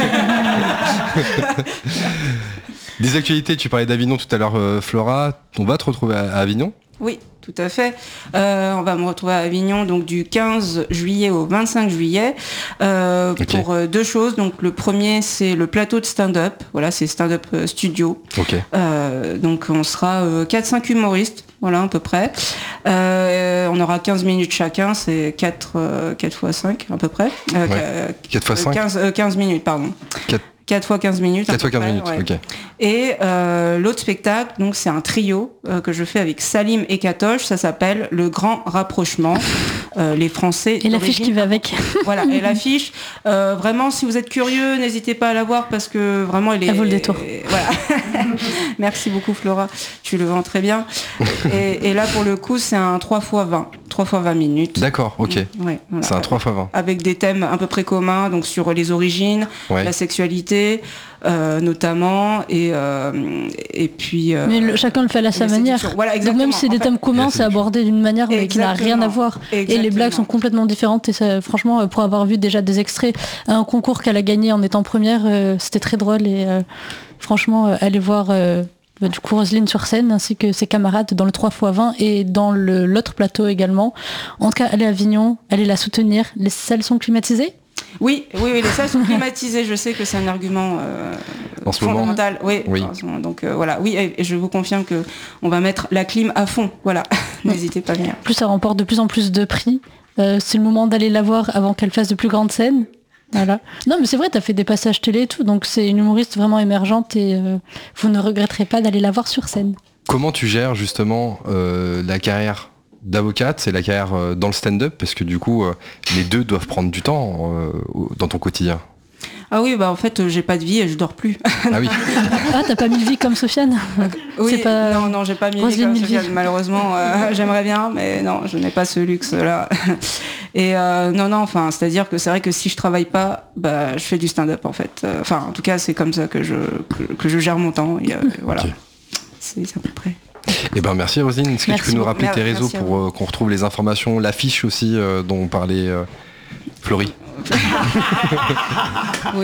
C: Des actualités, tu parlais d'Avignon tout à l'heure, euh, Flora. On va te retrouver à, à Avignon.
D: Oui, tout à fait. Euh, on va me retrouver à Avignon donc du quinze juillet au vingt-cinq juillet euh,
C: Ok.
D: pour euh, deux choses. Donc le premier, c'est le plateau de stand-up. Voilà, c'est stand-up euh, studio.
C: Ok.
D: Euh, donc on sera euh, quatre cinq humoristes, voilà à peu près. Euh, on aura quinze minutes chacun, c'est quatre, euh, quatre fois cinq à peu près. Euh,
C: Ouais. quatre fois
D: euh,
C: cinq
D: quinze, euh, quinze minutes, pardon.
C: quatre
D: quatre fois quinze minutes. à
C: quatre fois
D: peu
C: quinze
D: près,
C: minutes,
D: ouais.
C: ok.
D: Et euh, l'autre spectacle, donc c'est un trio euh, que je fais avec Salim et Katoche, ça s'appelle Le Grand Rapprochement. Euh, les Français.
A: Et l'affiche
D: d'origine-
A: qui va avec.
D: Voilà, et l'affiche. Euh, vraiment, si vous êtes curieux, n'hésitez pas à la voir parce que vraiment, il est.
A: Elle vaut le détour.
D: Voilà. Merci beaucoup, Flora. Tu le vends très bien. Et, et là, pour le coup, c'est un trois fois vingt. trois fois vingt minutes.
C: D'accord, ok.
D: Ouais, voilà.
C: C'est un trois fois vingt.
D: Avec des thèmes à peu près communs, donc sur les origines,
C: Ouais.
D: la sexualité, euh, notamment, et, euh, et puis... euh,
A: Mais le- chacun le fait à sa
D: les
A: manière.
D: séductions. Voilà,
A: Donc
D: exactement.
A: même si c'est
D: En
A: des
D: fait-
A: thèmes communs,
C: La
A: c'est abordé d'une manière mais qui n'a rien à voir. Et les
D: Exactement.
A: blagues sont complètement différentes. Et ça, franchement, euh, pour avoir vu déjà des extraits à un concours qu'elle a gagné en étant première, euh, c'était très drôle. Et euh, franchement, euh, allez voir euh, bah, du coup Roselyne sur scène ainsi que ses camarades dans le trois fois vingt et dans le- l'autre plateau également. En tout cas, allez à Avignon, allez la soutenir. Les salles sont climatisées?
D: Oui, oui, oui, les salles sont climatisées. Je sais que c'est un argument euh,
C: En ce moment.
D: fondamental. Oui.
C: Oui.
D: en ce moment. Donc euh, voilà, oui, et, et je vous confirme que on va mettre la clim à fond. Voilà, n'hésitez pas à venir.
A: En plus, ça remporte de plus en plus de prix. Euh, c'est le moment d'aller la voir avant qu'elle fasse de plus grandes scènes. Voilà. Non, mais c'est vrai, t'as fait des passages télé et tout, donc c'est une humoriste vraiment émergente et euh, vous ne regretterez pas d'aller la voir sur scène.
C: Comment tu gères justement euh, la carrière d'avocate et la carrière euh, dans le stand-up? Parce que du coup, euh, les deux doivent prendre du temps euh, au- dans ton quotidien.
D: Ah oui, bah en fait, euh, j'ai pas de vie et je dors plus.
C: Ah oui.
A: Ah, t'as pas mis de vie comme Sofiane?
D: Oui,
A: C'est pas
D: non, non, j'ai pas mis
A: Roselyne
D: comme
A: Milville.
D: Sofiane, malheureusement. euh, j'aimerais bien, mais non, je n'ai pas ce luxe-là. Et euh, non, non, enfin, c'est-à-dire que c'est vrai que si je travaille pas, bah, je fais du stand-up en fait. Euh, Enfin, en tout cas, c'est comme ça que je que, que je gère mon temps. Et, euh, voilà,
C: Ok.
D: c'est c'est à peu près.
C: Eh ben merci Roselyne. Est-ce que
A: Merci
C: tu peux nous rappeler
D: beaucoup.
C: tes réseaux
D: Merci à
C: pour euh, qu'on retrouve les informations, l'affiche aussi euh, dont parlait euh, Florie?
D: Oui.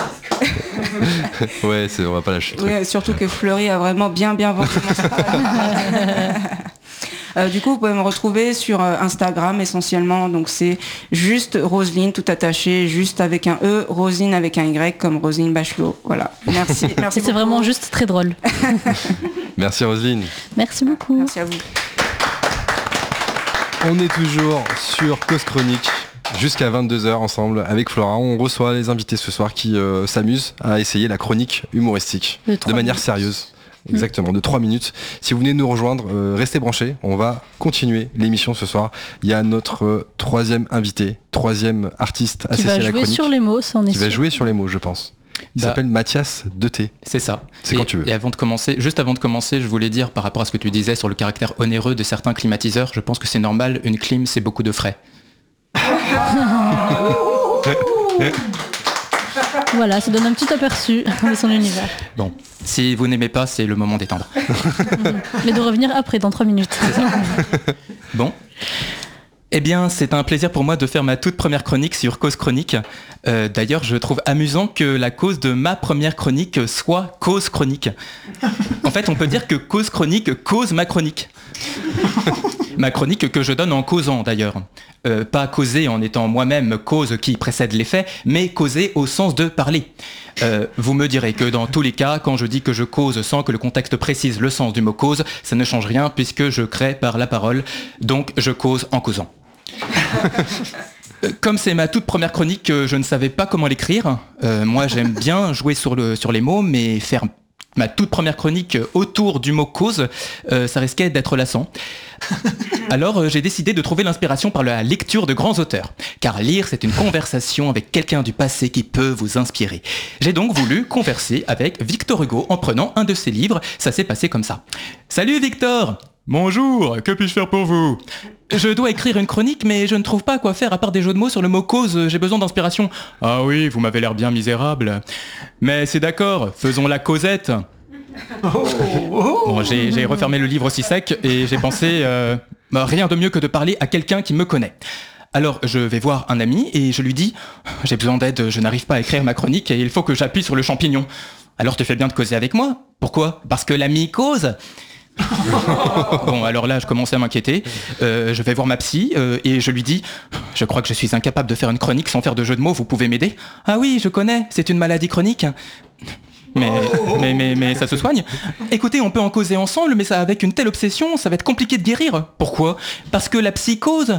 C: Ouais, c'est, on va pas lâcher le truc.
D: Oui, surtout que Fleury a vraiment bien bien vendu mon spectacle. Euh, du coup, vous pouvez me retrouver sur euh, Instagram essentiellement. Donc c'est juste Roselyne tout attaché, juste avec un E, Roselyne avec un Y comme Roselyne Bachelot. Voilà. Merci. Merci.
A: Et c'est
D: beaucoup.
A: vraiment juste très drôle.
C: Merci Roselyne.
A: Merci beaucoup.
D: Merci à vous.
C: On est toujours sur Cause Chronique jusqu'à vingt-deux heures ensemble avec Flora. On reçoit les invités ce soir qui euh, s'amusent à essayer la chronique humoristique
A: De
C: de,
A: trois
C: manière
A: minutes.
C: sérieuse. Exactement, de trois minutes. Si vous venez de nous rejoindre, euh, restez branchés. On va continuer l'émission ce soir. Il y a notre euh, troisième invité, troisième artiste
A: Qui
C: associé
A: va
C: à la
A: jouer
C: chronique,
A: sur les mots, ça en est
C: qui va
A: sûr.
C: jouer sur les mots, je pense. Il
E: Bah,
C: s'appelle Mathias de T.
E: C'est ça.
C: C'est
E: et,
C: quand tu veux.
E: Et avant de commencer, juste avant de commencer, je voulais dire par rapport à ce que tu disais sur le caractère onéreux de certains climatiseurs, je pense que c'est normal, une clim c'est beaucoup de frais.
A: Voilà, ça donne un petit aperçu de son univers.
E: Bon, si vous n'aimez pas, c'est le moment d'étendre.
A: Mais de revenir après, dans trois minutes.
E: Bon. Eh bien, c'est un plaisir pour moi de faire ma toute première chronique sur Cause Chronique. Euh, d'ailleurs, je trouve amusant que la cause de ma première chronique soit Cause Chronique. En fait, on peut dire que Cause Chronique cause ma chronique. Ma chronique que je donne en causant d'ailleurs. Euh, pas causer en étant moi-même cause qui précède les faits, mais causer au sens de parler. Euh, vous me direz que dans tous les cas, quand je dis que je cause sans que le contexte précise le sens du mot cause, ça ne change rien puisque je crée par la parole, donc je cause en causant. Comme c'est ma toute première chronique, je ne savais pas comment l'écrire. Euh, moi, j'aime bien jouer sur, le, sur les mots, mais faire ma toute première chronique autour du mot cause, euh, ça risquait d'être lassant. Alors, euh, j'ai décidé de trouver l'inspiration par la lecture de grands auteurs. Car lire, c'est une conversation avec quelqu'un du passé qui peut vous inspirer. J'ai donc voulu converser avec Victor Hugo en prenant un de ses livres. Ça s'est passé comme ça. Salut Victor! Bonjour, que puis-je faire pour vous? Je dois écrire une chronique, mais je ne trouve pas quoi faire à part des jeux de mots sur le mot cause, j'ai besoin d'inspiration. Ah oui, vous m'avez l'air bien misérable. Mais c'est d'accord, faisons la causette. Bon, j'ai, j'ai refermé le livre aussi sec et j'ai pensé, euh, bah, rien de mieux que de parler à quelqu'un qui me connaît. Alors je vais voir un ami et je lui dis « J'ai besoin d'aide, je n'arrive pas à écrire ma chronique et il faut que j'appuie sur le champignon. » Alors tu fais bien de causer avec moi. Pourquoi? Parce que l'ami cause. Bon, alors là, je commençais à m'inquiéter. Euh, je vais voir ma psy euh, et je lui dis « Je crois que je suis incapable de faire une chronique sans faire de jeu de mots, vous pouvez m'aider ?»« Ah oui, je connais, c'est une maladie chronique. » Mais, mais, mais, mais ça se soigne. Écoutez, on peut en causer ensemble, mais ça, avec une telle obsession, ça va être compliqué de guérir. Pourquoi? Parce que la psychose.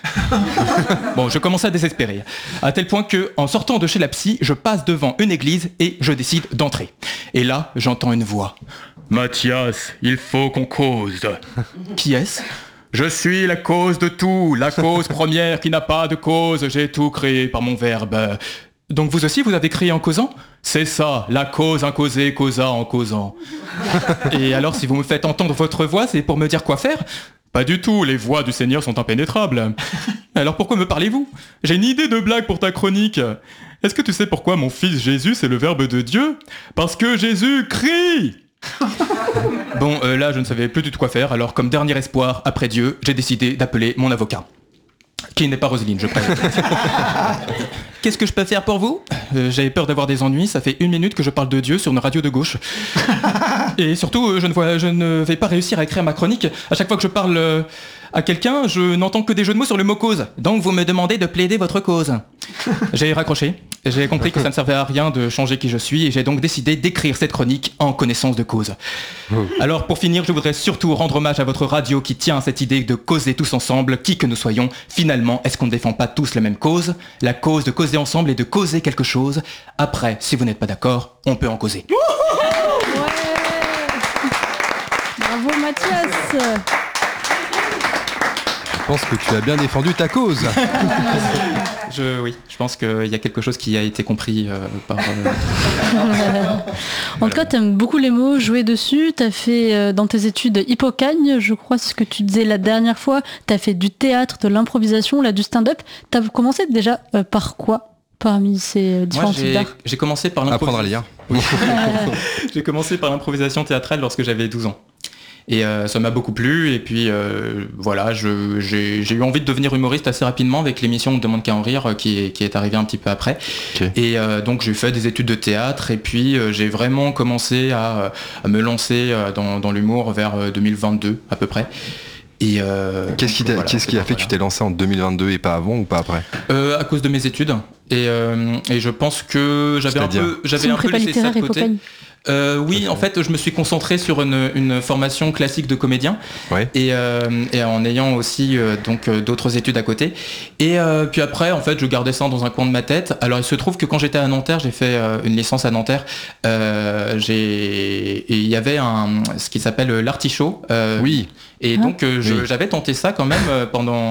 E: Bon, je commence à désespérer. À tel point que, en sortant de chez la psy, je passe devant une église et je décide d'entrer. Et là, j'entends une voix. Mathias, il faut qu'on cause. Qui est-ce? Je suis la cause de tout, la cause première qui n'a pas de cause, j'ai tout créé par mon verbe. Donc vous aussi, vous avez créé en causant? C'est ça, la cause incausée causa en causant. Et alors, si vous me faites entendre votre voix, c'est pour me dire quoi faire? Pas du tout, les voix du Seigneur sont impénétrables. Alors pourquoi me parlez-vous? J'ai une idée de blague pour ta chronique. Est-ce que tu sais pourquoi mon fils Jésus, c'est le verbe de Dieu? Parce que Jésus crie. Bon, euh, là, je ne savais plus du tout quoi faire, alors comme dernier espoir, après Dieu, j'ai décidé d'appeler mon avocat. Qui n'est pas Roselyne, je préviens. Qu'est-ce que je peux faire pour vous? euh, J'avais peur d'avoir des ennuis, ça fait une minute que je parle de Dieu sur une radio de gauche. Et surtout, euh, je, ne vois, je ne vais pas réussir à écrire ma chronique. À chaque fois que je parle euh, à quelqu'un, je n'entends que des jeux de mots sur le mot cause. Donc vous me demandez de plaider votre cause. J'ai raccroché. J'ai compris que ça ne servait à rien de changer qui je suis et j'ai donc décidé d'écrire cette chronique en connaissance de cause. Alors pour finir, je voudrais surtout rendre hommage à votre radio qui tient à cette idée de causer tous ensemble, qui que nous soyons. Finalement, est-ce qu'on ne défend pas tous la même cause? La cause de causer ensemble et de causer quelque chose. Après, si vous n'êtes pas d'accord, on peut en causer.
A: Ouais. Bravo Mathias.
C: Je pense que tu as bien défendu ta cause.
E: Je, oui, je pense qu'il y a quelque chose qui a été compris euh, par... Euh...
A: En tout cas, t'aimes beaucoup les mots, jouer dessus. T'as fait euh, dans tes études Hippocagne, je crois, c'est ce que tu disais la dernière fois. T'as fait du théâtre, de l'improvisation, là, du stand-up. T'as commencé déjà euh, par quoi parmi ces différents types d'art?
E: J'ai commencé par
C: Apprendre à lire.
E: Oui. J'ai commencé par l'improvisation théâtrale lorsque j'avais douze ans. Et euh, ça m'a beaucoup plu, et puis euh, voilà, je, j'ai, j'ai eu envie de devenir humoriste assez rapidement avec l'émission De Demande qu'à en rire qui est, qui est arrivée un petit peu après. Okay. Et euh, donc j'ai fait des études de théâtre, et puis euh, j'ai vraiment commencé à, à me lancer dans, dans l'humour vers deux mille vingt-deux à peu près. Et euh,
C: qu'est-ce qui, voilà, qu'est-ce qui a fait voilà. que tu t'es lancé en deux mille vingt-deux et pas avant ou pas après? euh,
E: À cause de mes études, et, euh, et je pense que j'avais C'est-à-dire un peu, j'avais un peu laissé ça de côté. Euh, oui, en fait, je me suis concentré sur une, une formation classique de comédien, ouais. et, euh, et en ayant aussi euh, donc euh, d'autres études à côté. Et euh, puis après, en fait, je gardais ça dans un coin de ma tête. Alors, il se trouve que quand j'étais à Nanterre, j'ai fait euh, une licence à Nanterre. Euh, j'ai et il y avait un ce qui s'appelle l'artichaut. Euh,
C: oui.
E: Et donc, euh, je, oui. j'avais tenté ça quand même euh, pendant.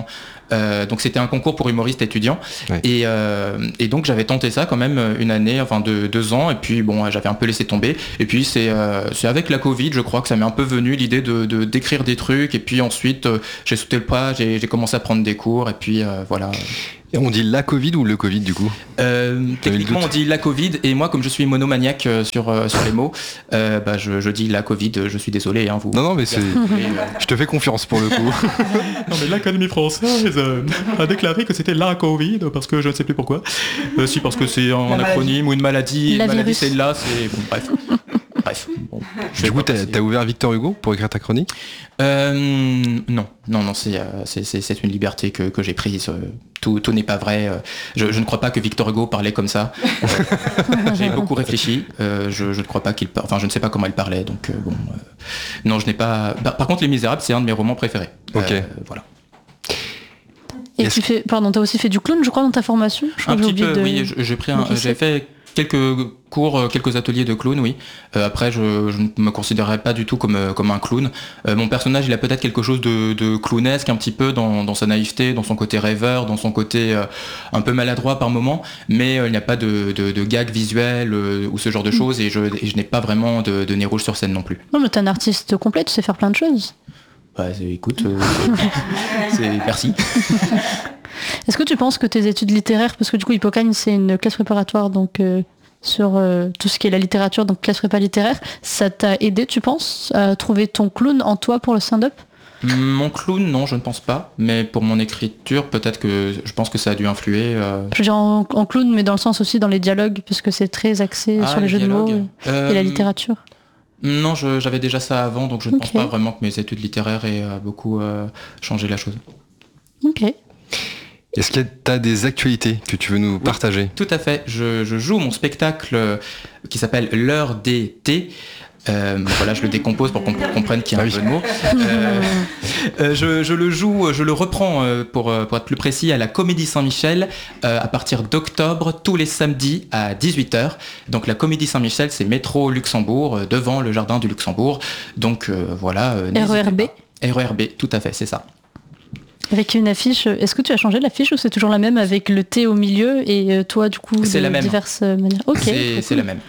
E: Euh, donc c'était un concours pour humoristes étudiants. Ouais. Et, euh, et donc j'avais tenté ça quand même une année, enfin deux, deux ans. Et puis bon, j'avais un peu laissé tomber. Et puis c'est, euh, c'est avec la Covid, je crois que ça m'est un peu venu l'idée de, de d'écrire des trucs. Et puis ensuite, euh, j'ai sauté le pas, j'ai, j'ai commencé à prendre des cours. Et puis euh, voilà.
C: Et on dit la Covid ou le Covid du coup
E: euh, Techniquement on dit la Covid, et moi comme je suis monomaniaque euh, sur, euh, sur les mots, euh, bah, je, je dis la Covid, je suis désolé hein, vous.
C: Non non mais c'est... je te fais confiance pour le coup.
E: Non mais l'Académie française euh, a déclaré que c'était la Covid parce que je ne sais plus pourquoi. Euh, si parce que c'est un acronyme ou une maladie,
A: la
E: une maladie
A: virus.
E: c'est là, c'est... Bon bref. Bref. Bon,
C: du coup, t'as, t'as ouvert Victor Hugo pour écrire ta chronique ?
E: euh, Non, non, non, c'est, c'est, c'est, c'est une liberté que, que j'ai prise. Tout, tout n'est pas vrai. Je, je ne crois pas que Victor Hugo parlait comme ça. J'ai beaucoup réfléchi. Euh, je, je ne crois pas qu'il, par... enfin, je ne sais pas comment il parlait. Donc euh, bon, euh... non, je n'ai pas. Par, par contre, Les Misérables, c'est un de mes romans préférés.
C: Ok.
E: Euh, voilà.
A: Et tu fais, pardon, t'as aussi fait du clown, je crois, dans ta formation. Je
E: un petit peu,
A: de...
E: oui. J'ai pris, un, j'ai fait quelques cours, quelques ateliers de clown, oui. Euh, après, je, je ne me considérais pas du tout comme, comme un clown. Euh, mon personnage, il a peut-être quelque chose de, de clownesque, un petit peu dans, dans sa naïveté, dans son côté rêveur, dans son côté euh, un peu maladroit par moment, mais euh, il n'y a pas de, de, de gag visuel euh, ou ce genre de choses, et je, et je n'ai pas vraiment de, de nez rouge sur scène non plus.
A: Non, mais t'es un artiste complet, tu sais faire plein de choses.
E: Ouais, c'est, écoute, euh, c'est, merci.
A: Est-ce que tu penses que tes études littéraires, parce que du coup Hippocagne c'est une classe préparatoire donc euh, sur euh, tout ce qui est la littérature, donc classe prépa littéraire, ça t'a aidé, tu penses, à trouver ton clown en toi pour le stand-up ?
E: Mon clown, non, je ne pense pas, mais pour mon écriture, peut-être que je pense que ça a dû influer. Euh...
A: Je veux dire en, en clown, mais dans le sens aussi dans les dialogues, parce que c'est très axé
E: ah,
A: sur les, les jeux dialogues. de mots euh... et la littérature.
E: Non, je, j'avais déjà ça avant, donc je ne okay. pense pas vraiment que mes études littéraires aient euh, beaucoup euh, changé la chose.
A: Ok.
C: Est-ce que tu as des actualités que tu veux nous
E: oui,
C: partager ?
E: Tout à fait. Je, je joue mon spectacle qui s'appelle L'heure des thés. Euh, voilà, je le décompose pour qu'on comprenne qu'il y a un jeu de mots. Euh, euh, je, je le joue, je le reprends euh, pour, pour être plus précis à la Comédie Saint-Michel euh, à partir d'octobre, tous les samedis à dix-huit heures. Donc la Comédie Saint-Michel, c'est métro Luxembourg, euh, devant le jardin du Luxembourg. Donc euh, voilà. Euh,
A: R E R B.
E: R E R B, tout à fait, c'est ça.
A: Avec une affiche, est-ce que tu as changé l'affiche ou c'est toujours la même avec le thé au milieu et toi du coup
E: c'est
A: de
E: la même.
A: diverses manières ? Ok.
E: C'est, c'est cool. La même.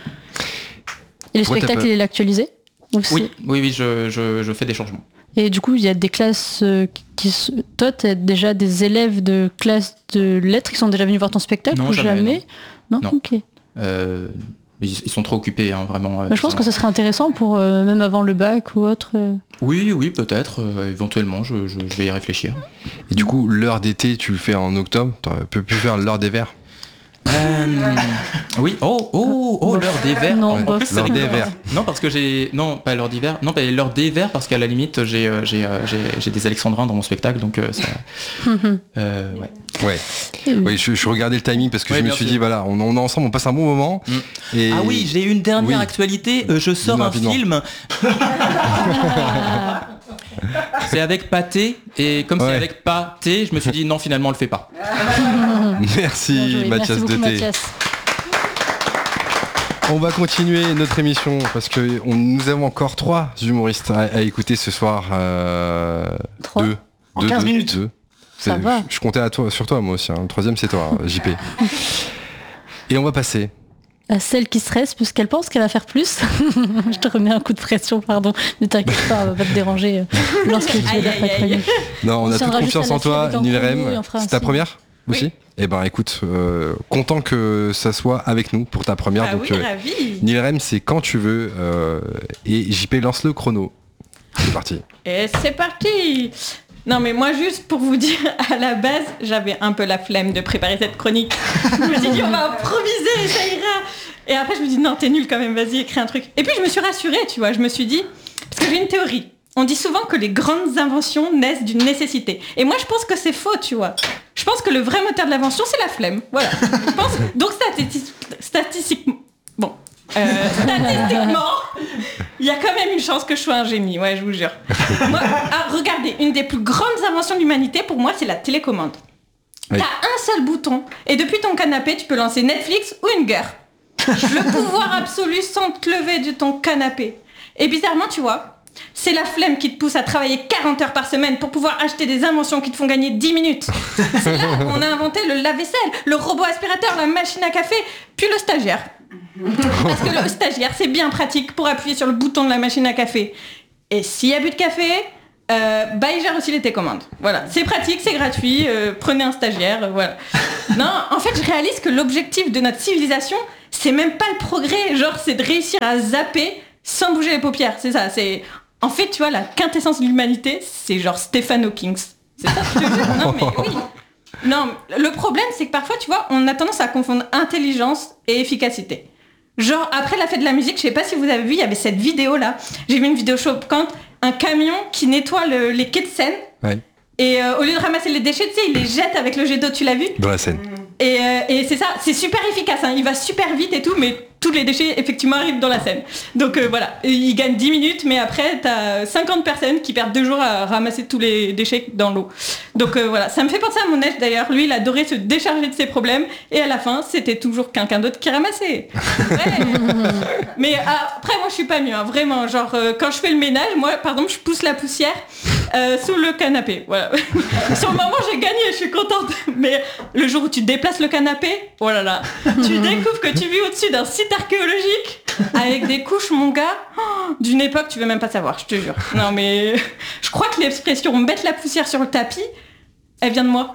A: Et le spectacle, ouais, il est actualisé ?
E: Oui, oui, oui, je, je, je fais des changements.
A: Et du coup, il y a des classes qui... Toi, tu as déjà des élèves de classe de lettres qui sont déjà venus voir ton spectacle
E: non,
A: ou
E: jamais,
A: jamais
E: Non,
A: non,
E: non.
A: Ok.
E: Euh, ils, ils sont trop occupés, hein, vraiment.
A: Bah, je pense que ça serait intéressant pour, euh, même avant le bac ou autre. Euh...
E: Oui, oui, peut-être. Euh, éventuellement, je, je, je vais y réfléchir.
C: Et du coup, l'heure d'été, tu le fais en octobre. Tu peux plus faire l'heure des verts.
E: Euh, oui, oh, oh, oh, l'heure des verts.
A: Non,
E: en plus,
C: l'heure des verts.
E: Non, parce que j'ai, non, pas l'heure d'hiver. Non, pas l'heure des verts parce qu'à la limite, j'ai, euh, j'ai, euh, j'ai, j'ai des alexandrins dans mon spectacle, donc euh, ça. euh, ouais.
C: Ouais. Oui, je, je regardais le timing parce que ouais, je me suis sûr. dit voilà, on, on est ensemble, on passe un bon moment.
E: Mm.
C: Et...
E: Ah oui, j'ai une dernière oui. actualité. Euh, je sors un film. C'est avec Pâté, et comme ouais. c'est avec Pâté, je me suis dit non, finalement on le fait pas.
C: Merci Mathias Deté. On va continuer notre émission parce que on, nous avons encore trois humoristes à, à écouter ce soir. Euh,
A: trois
C: deux.
B: En
C: deux,
B: quinze
C: deux,
B: minutes.
C: Deux.
A: Ça va.
C: Je, je comptais à toi, sur toi moi aussi. Hein. Le troisième c'est toi, J P. Et on va passer
A: à celle qui stresse parce qu'elle pense qu'elle va faire plus. Je te remets un coup de pression, pardon. Ne t'inquiète pas, on va pas te déranger lorsque tu es là.
C: Non, on, on a toute confiance en toi, Nilrem. C'est ta première aussi oui. Eh ben écoute, euh, content que ça soit avec nous pour ta première.
F: Ah
C: donc,
F: oui,
C: euh,
F: ravi.
C: Nilrem, c'est quand tu veux. Euh, et J P lance le chrono. C'est parti.
F: Et c'est parti. Non mais moi juste pour vous dire, à la base j'avais un peu la flemme de préparer cette chronique. Je me suis dit on va improviser, ça ira. Et après je me dis non t'es nul quand même, vas-y écris un truc. Et puis je me suis rassurée, tu vois, je me suis dit, parce que j'ai une théorie. On dit souvent que les grandes inventions naissent d'une nécessité. Et moi je pense que c'est faux, tu vois. Je pense que le vrai moteur de l'invention c'est la flemme, voilà. Je pense... Donc statistique... statistiquement... Bon... Euh, statistiquement, il y a quand même une chance que je sois un génie, ouais, je vous jure. Moi, ah, regardez, une des plus grandes inventions de l'humanité, pour moi, c'est la télécommande. Oui. T'as un seul bouton, et depuis ton canapé, tu peux lancer Netflix ou une guerre. Le pouvoir absolu sans te lever de ton canapé. Et bizarrement, tu vois, C'est la flemme qui te pousse à travailler quarante heures par semaine pour pouvoir acheter des inventions qui te font gagner dix minutes. C'est là qu'on a inventé le lave-vaisselle, le robot aspirateur, la machine à café, puis le stagiaire. Parce que le stagiaire, c'est bien pratique pour appuyer sur le bouton de la machine à café. Et s'il y a bu de café, euh, bah il gère aussi les télécommandes. Voilà, c'est pratique, c'est gratuit, euh, prenez un stagiaire, euh, voilà. Non, en fait, je réalise que l'objectif de notre civilisation, c'est même pas le progrès, genre c'est de réussir à zapper sans bouger les paupières, c'est ça, c'est... En fait, tu vois, la quintessence de l'humanité, c'est genre Stephen Hawking. C'est ça, je te jure. Non, mais oui. Non, le problème, c'est que parfois, tu vois, on a tendance à confondre intelligence et efficacité. Genre, après la fête de la musique, je sais pas si vous avez vu, il y avait cette vidéo-là. J'ai vu une vidéo choquante, un camion qui nettoie le, les quais de Seine.
C: Ouais.
F: Et euh, au lieu de ramasser les déchets, tu sais, il les jette avec le jet d'eau, tu l'as vu ?
C: Dans la Seine.
F: Et, euh, et c'est ça, c'est super efficace, hein. Il va super vite et tout, mais tous les déchets effectivement arrivent dans la Seine. Donc euh, voilà, et il gagne dix minutes, mais après t'as cinquante personnes qui perdent deux jours à ramasser tous les déchets dans l'eau. Donc euh, voilà, ça me fait penser à mon ex d'ailleurs, lui il adorait se décharger de ses problèmes, et à la fin c'était toujours quelqu'un d'autre qui ramassait. Ouais. Mais ah, après moi je suis pas mieux, hein, vraiment, genre euh, quand je fais le ménage, moi par exemple je pousse la poussière euh, sous le canapé, voilà. Sur le moment j'ai gagné, je suis contente, mais le jour où tu déplaces le canapé, oh là là, tu découvres que tu vis au-dessus d'un site archéologique avec des couches, mon gars, oh, d'une époque tu veux même pas savoir, je te jure. Non mais je crois que l'expression mettre la poussière sur le tapis, elle vient de moi.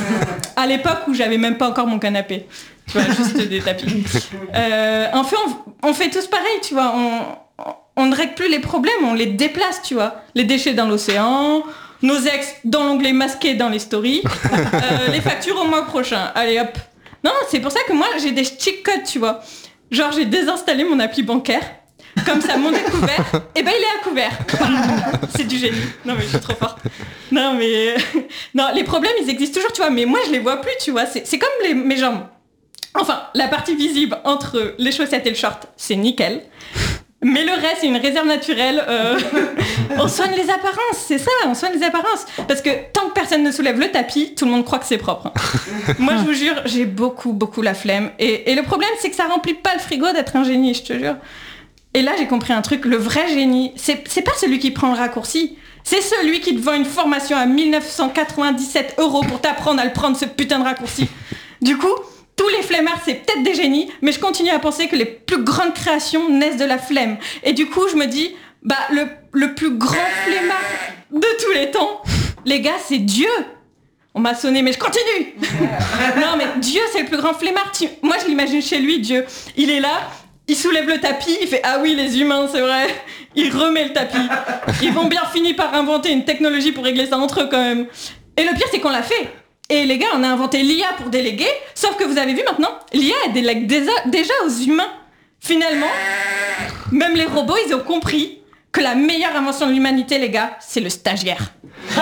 F: À l'époque où j'avais même pas encore mon canapé, tu vois, juste des tapis. Euh, en fait, on, on fait tous pareil, tu vois. On, on ne règle plus les problèmes, on les déplace, tu vois. Les déchets dans l'océan, nos ex dans l'onglet masqué dans les stories, euh, les factures au mois prochain. Allez hop. Non, c'est pour ça que moi j'ai des cheat codes, tu vois. Genre j'ai désinstallé mon appli bancaire. Comme ça, mon découvert, et ben il est à couvert. C'est du génie. Non mais je suis trop forte. Non mais non, les problèmes ils existent toujours, tu vois. Mais moi je les vois plus, tu vois. C'est, c'est comme les, mes jambes. Enfin, la partie visible entre les chaussettes et le short, c'est nickel. Mais le reste, c'est une réserve naturelle. Euh... on soigne les apparences, c'est ça, on soigne les apparences. Parce que tant que personne ne soulève le tapis, tout le monde croit que c'est propre. Moi, je vous jure, j'ai beaucoup, beaucoup la flemme. Et, et le problème, c'est que ça remplit pas le frigo d'être un génie, je te jure. Et là, j'ai compris un truc, le vrai génie, c'est, c'est pas celui qui prend le raccourci. C'est celui qui te vend une formation à mille neuf cent quatre-vingt-dix-sept euros pour t'apprendre à le prendre, ce putain de raccourci. Du coup... tous les flemmards, c'est peut-être des génies, mais je continue à penser que les plus grandes créations naissent de la flemme. Et du coup, je me dis, bah, le, le plus grand flemmard de tous les temps, les gars, c'est Dieu. On m'a sonné, mais je continue. Non, mais Dieu, c'est le plus grand flemmard. Moi, je l'imagine chez lui, Dieu. Il est là, il soulève le tapis, il fait « Ah oui, les humains, c'est vrai !» Il remet le tapis. Ils vont bien finir par inventer une technologie pour régler ça entre eux, quand même. Et le pire, c'est qu'on l'a fait. Et les gars, on a inventé l'I A pour déléguer, sauf que vous avez vu maintenant, l'I A, elle délègue déjà, déjà aux humains. Finalement, même les robots, ils ont compris que la meilleure invention de l'humanité, les gars, c'est le stagiaire.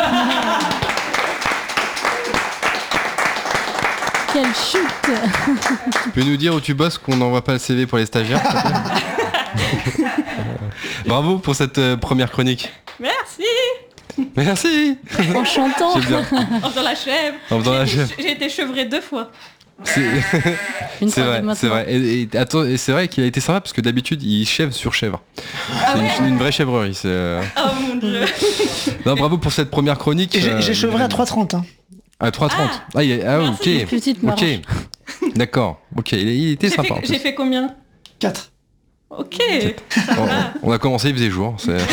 A: Quelle chute.
C: Tu peux nous dire où tu bosses, qu'on n'envoie pas le C V pour les stagiaires? Bravo pour cette euh, première chronique.
F: Merci.
C: Merci.
A: En chantant.
C: C'est bien.
F: En faisant la chèvre.
C: En faisant la
F: J'ai-
C: chèvre.
F: J'ai été chevrée deux fois.
C: C'est,
A: Une
C: c'est
A: fois
C: vrai,
A: de
C: c'est vrai. Et, et attends, et c'est vrai qu'il a été sympa parce que d'habitude il chèvre sur chèvre.
F: Ah
C: C'est
F: ouais
C: une, une vraie chèvrerie. C'est... euh,
F: Oh mon dieu.
C: Non, bravo pour cette première chronique.
G: Et J'ai
C: euh,
G: j'ai chevré à trois trente. Hein.
C: À trois trente.
F: Ah.
C: Ah, il est- ah,
F: Merci.
C: ok.
A: Petite
C: Ok.
A: marche.
C: D'accord. Ok. Il, il était
F: J'ai
C: sympa. en
F: fait,
C: plus.
F: j'ai fait combien?
G: quatre.
F: Ok.
C: On, on a commencé, il faisait jour. C'est...
F: Ouais,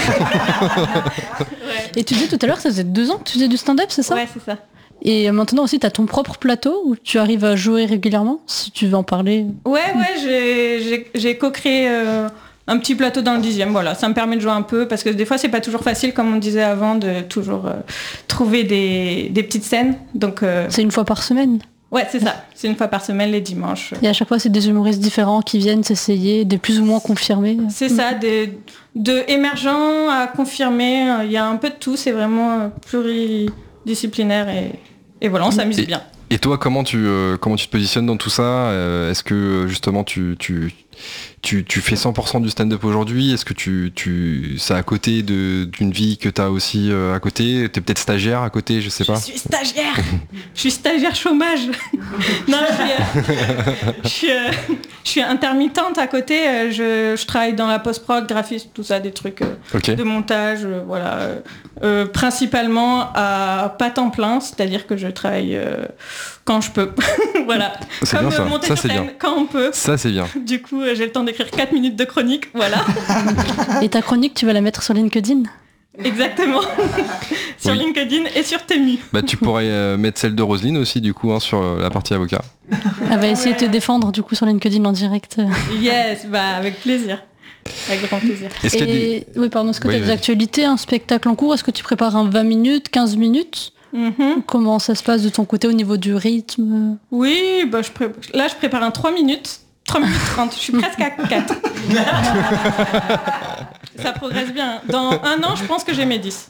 A: Et tu disais tout à l'heure que ça faisait deux ans que tu faisais du stand-up, c'est ça?
F: ouais c'est ça.
A: Et maintenant aussi, tu as ton propre plateau où tu arrives à jouer régulièrement, si tu veux en parler.
F: Ouais, ouais, j'ai, j'ai, j'ai co-créé euh, un petit plateau dans le dixième, voilà. Ça me permet de jouer un peu, parce que des fois, c'est pas toujours facile, comme on disait avant, de toujours euh, trouver des, des petites scènes. Donc, euh,
A: C'est une fois par semaine.
F: ouais, c'est ça. C'est une fois par semaine, les dimanches.
A: Et à chaque fois, c'est des humoristes différents qui viennent s'essayer, des plus ou moins confirmés.
F: C'est ça, des, de émergents à confirmer. Il y a un peu de tout, c'est vraiment euh, pluridisciplinaire et, et voilà, on s'amuse
C: Et-
F: bien.
C: Et toi, comment tu, euh, comment tu te positionnes dans tout ça? Euh, Est-ce que justement tu, tu, Tu, tu fais cent pour cent du stand-up aujourd'hui. Est-ce que tu, tu, c'est à côté de, d'une vie que tu as aussi euh, à côté? T'es peut-être stagiaire à côté, je sais pas.
F: Je suis stagiaire. Je suis stagiaire chômage. Non, je suis, euh, je, suis, euh, je suis intermittente à côté. euh, Je, je travaille dans la post-prod, graphisme, tout ça, des trucs euh,
C: Ok.
F: de montage, euh, voilà. euh, euh, principalement à pas temps plein, c'est-à-dire que je travaille euh, quand je peux. Voilà.
C: C'est
F: Comme
C: bien ça.
F: euh, monter
C: Ça,
F: sur
C: c'est
F: scène
C: bien.
F: quand on peut.
C: Ça, c'est bien.
F: Du coup, euh, j'ai le temps d'écrire quatre minutes de chronique, voilà.
A: Et ta chronique, tu vas la mettre sur LinkedIn?
F: Exactement. Sur
C: Oui.
F: LinkedIn et sur Temu.
C: Bah, tu pourrais euh, mettre celle de Roselyne aussi, du coup, hein, sur euh, la partie avocat.
A: Elle va essayer de te défendre du coup sur LinkedIn en direct.
F: Yes, bah avec plaisir. Avec grand plaisir.
C: Est-ce qu'il y a des...
A: Et oui, pardon, est-ce que
C: Oui,
A: tu as des
C: vas-y.
A: actualités, un spectacle en cours? Est-ce que tu prépares un vingt minutes, quinze minutes?
F: Mhm.
A: Comment ça se passe de ton côté au niveau du rythme?
F: Oui, bah je pré- là je prépare un trois minutes. trois minutes trente, je suis presque à quatre. Ça progresse bien. Dans un an, je pense que j'ai mes dix.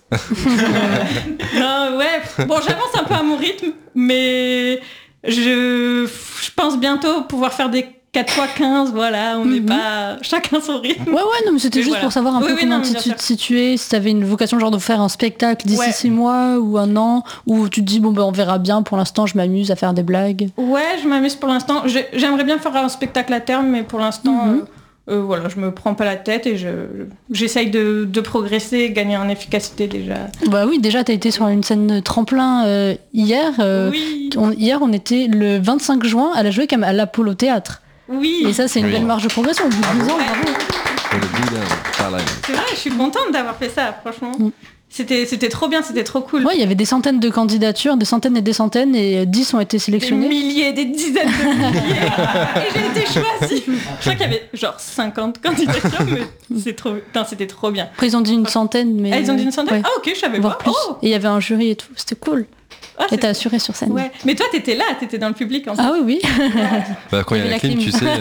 F: Non, ouais. Bon, j'avance un peu à mon rythme, mais je, je pense bientôt pouvoir faire des quatre fois quinze, voilà, on n'est
A: Mhm.
F: pas chacun son rythme.
A: Ouais, ouais, non, mais c'était
F: Oui,
A: juste
F: voilà.
A: pour savoir un
F: Oui,
A: peu
F: oui,
A: combien
F: non,
A: de
F: bien
A: tu
F: sûr.
A: te situais, si tu avais une vocation genre de faire un spectacle d'ici
F: Ouais.
A: six mois ou un an, ou tu te dis bon ben on verra bien, pour l'instant je m'amuse à faire des blagues.
F: Ouais, je m'amuse pour l'instant. J'ai- J'aimerais bien faire un spectacle à terme, mais pour l'instant,
A: Mhm.
F: euh, euh, voilà, je me prends pas la tête et je, j'essaye de, de progresser, gagner en efficacité déjà.
A: Bah oui, déjà t'as été sur une scène tremplin euh, hier. euh,
F: oui,
A: on- hier on était le vingt-cinq juin, elle a joué comme à l'Apollo Théâtre.
F: oui.
A: Et ça c'est une
C: Oui.
A: belle marge de progression au bout de dix ans, bravo.
C: Pour le bout d'un- par là.
F: C'est vrai, je suis contente d'avoir fait ça, franchement.
A: Mm.
F: C'était, c'était trop bien, c'était trop cool.
A: Ouais, il y avait des centaines de candidatures, des centaines et des centaines, et dix ont été
F: Des
A: sélectionnés.
F: milliers, des dizaines de milliers. Et j'ai été choisie. Je crois qu'il y avait genre cinquante candidatures, mais c'est trop... Putain, c'était trop bien.
A: Après ils ont dit une centaine, mais...
F: Ah, ils ont dit une centaine
A: ouais,
F: Ah ok, je savais
A: voire
F: pas.
A: plus.
F: Oh,
A: Et il y avait un jury et tout, c'était cool.
F: ah,
A: Et
F: c'est-
A: t'as assuré sur scène.
F: ouais. Mais toi, t'étais là, t'étais dans le public en fait.
A: Ah oui, oui.
C: Bah, quand il y a
A: Il y
C: la
A: avait
C: clim,
A: la
C: tu
A: clim.
C: sais.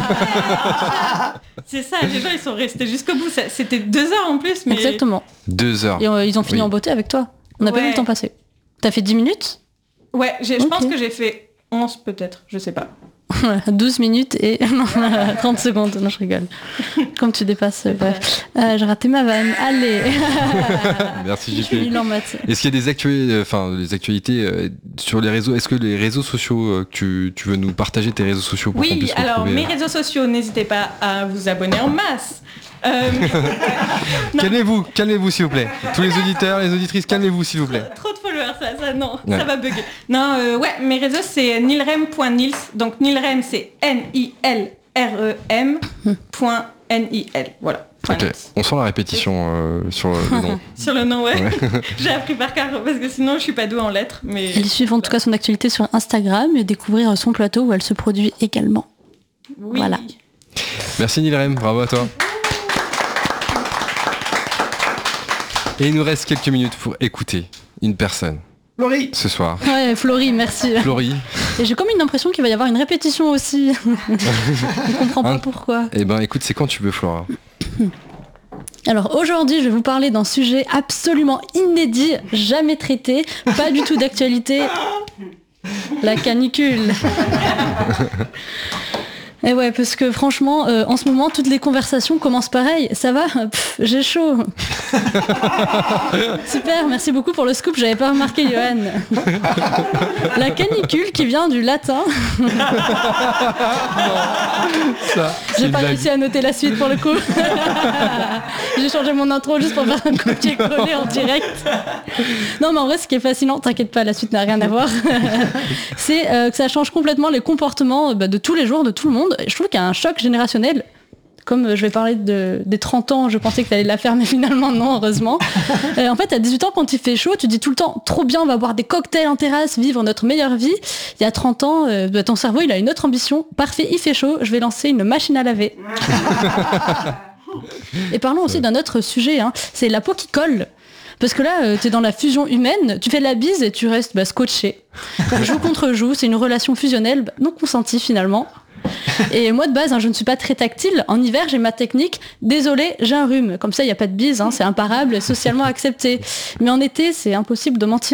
C: euh,
F: C'est ça, les gens ils sont restés jusqu'au bout. Ça- C'était deux heures en plus, mais
A: Exactement.
C: deux heures.
A: Et euh, ils ont fini
C: Oui.
A: en beauté avec toi. On n'a pas
F: Ouais.
A: vu le temps passer. T'as fait dix minutes?
F: ouais, j'ai- je
A: Ok.
F: pense que j'ai fait onze peut-être, je sais pas.
A: douze minutes et non, trente secondes. Non, je rigole. Comme tu dépasses. euh, bref. Euh, j'ai raté ma vanne. Allez.
C: Merci
A: Je suis
C: J P.
A: nulle en maths.
C: Est-ce qu'il y a des actualités, enfin des actualités euh, sur les réseaux? Est-ce que les réseaux sociaux, euh, que tu, tu veux nous partager tes réseaux sociaux pour qu'on
F: Oui,
C: puisse
F: alors
C: retrouver,
F: mes
C: euh,
F: réseaux sociaux, n'hésitez pas à vous abonner en masse. Euh, non.
C: Calmez-vous, calmez-vous s'il vous plaît. Tous les auditeurs, les auditrices, calmez-vous s'il vous plaît.
F: Trop de followers, ça, ça non,
C: Ouais.
F: ça va bugger. Non, euh, ouais, mes réseaux c'est nilrem point nils. Donc nilrem c'est N I L R E M point N I L. Voilà. point
C: Ok,
F: nils.
C: on sent la répétition euh, sur le nom.
F: Sur le nom, ouais. J'ai appris par cœur parce que sinon je suis pas douée en lettres. Mais
A: Elle suit en tout cas son actualité sur Instagram et découvrir son plateau où elle se produit également.
F: oui.
A: voilà.
C: Merci Nilrem, bravo à toi. Et il nous reste quelques minutes pour écouter une personne
B: Laurie.
C: ce soir.
A: Ouais, Florie, merci.
C: Florie,
A: Et j'ai comme une impression qu'il va y avoir une répétition aussi. Je comprends pas
C: Hein
A: pourquoi.
C: eh ben écoute, c'est quand tu veux Flora.
A: Alors aujourd'hui, je vais vous parler d'un sujet absolument inédit, jamais traité, pas du tout d'actualité. La canicule. Et ouais, parce que franchement, euh, en ce moment, toutes les conversations commencent pareil. Ça va? Pff, j'ai chaud. Super, merci beaucoup pour le scoop, j'avais pas remarqué, Johan. La canicule qui vient du latin.
C: Ça,
A: J'ai pas réussi à noter la suite pour le coup. J'ai changé mon intro juste pour faire un copier-coller en direct. Non mais en vrai ce qui est fascinant, t'inquiète pas, la suite n'a rien à voir. C'est euh, que ça change complètement les comportements euh, bah, de tous les jours, de tout le monde. Et je trouve qu'il y a un choc générationnel. Comme euh, je vais parler de, des trente ans, je pensais que t'allais la faire, mais finalement non, heureusement. Euh, en fait, à dix-huit ans, quand il fait chaud, tu dis tout le temps, trop bien, on va boire des cocktails en terrasse, vivre notre meilleure vie. Il y a trente ans, euh, bah, ton cerveau, il a une autre ambition. Parfait, il fait chaud, je vais lancer une machine à laver. Et parlons aussi d'un autre sujet, hein, c'est la peau qui colle. Parce que là, euh, t'es dans la fusion humaine, tu fais la bise et tu restes bah, scotché. Joue contre joue, c'est une relation fusionnelle, bah, non consentie finalement. Et moi de base, hein, je ne suis pas très tactile. En hiver, j'ai ma technique. Désolé, j'ai un rhume. Comme ça, il n'y a pas de bise, hein, c'est imparable, socialement accepté. Mais en été, c'est impossible de mentir.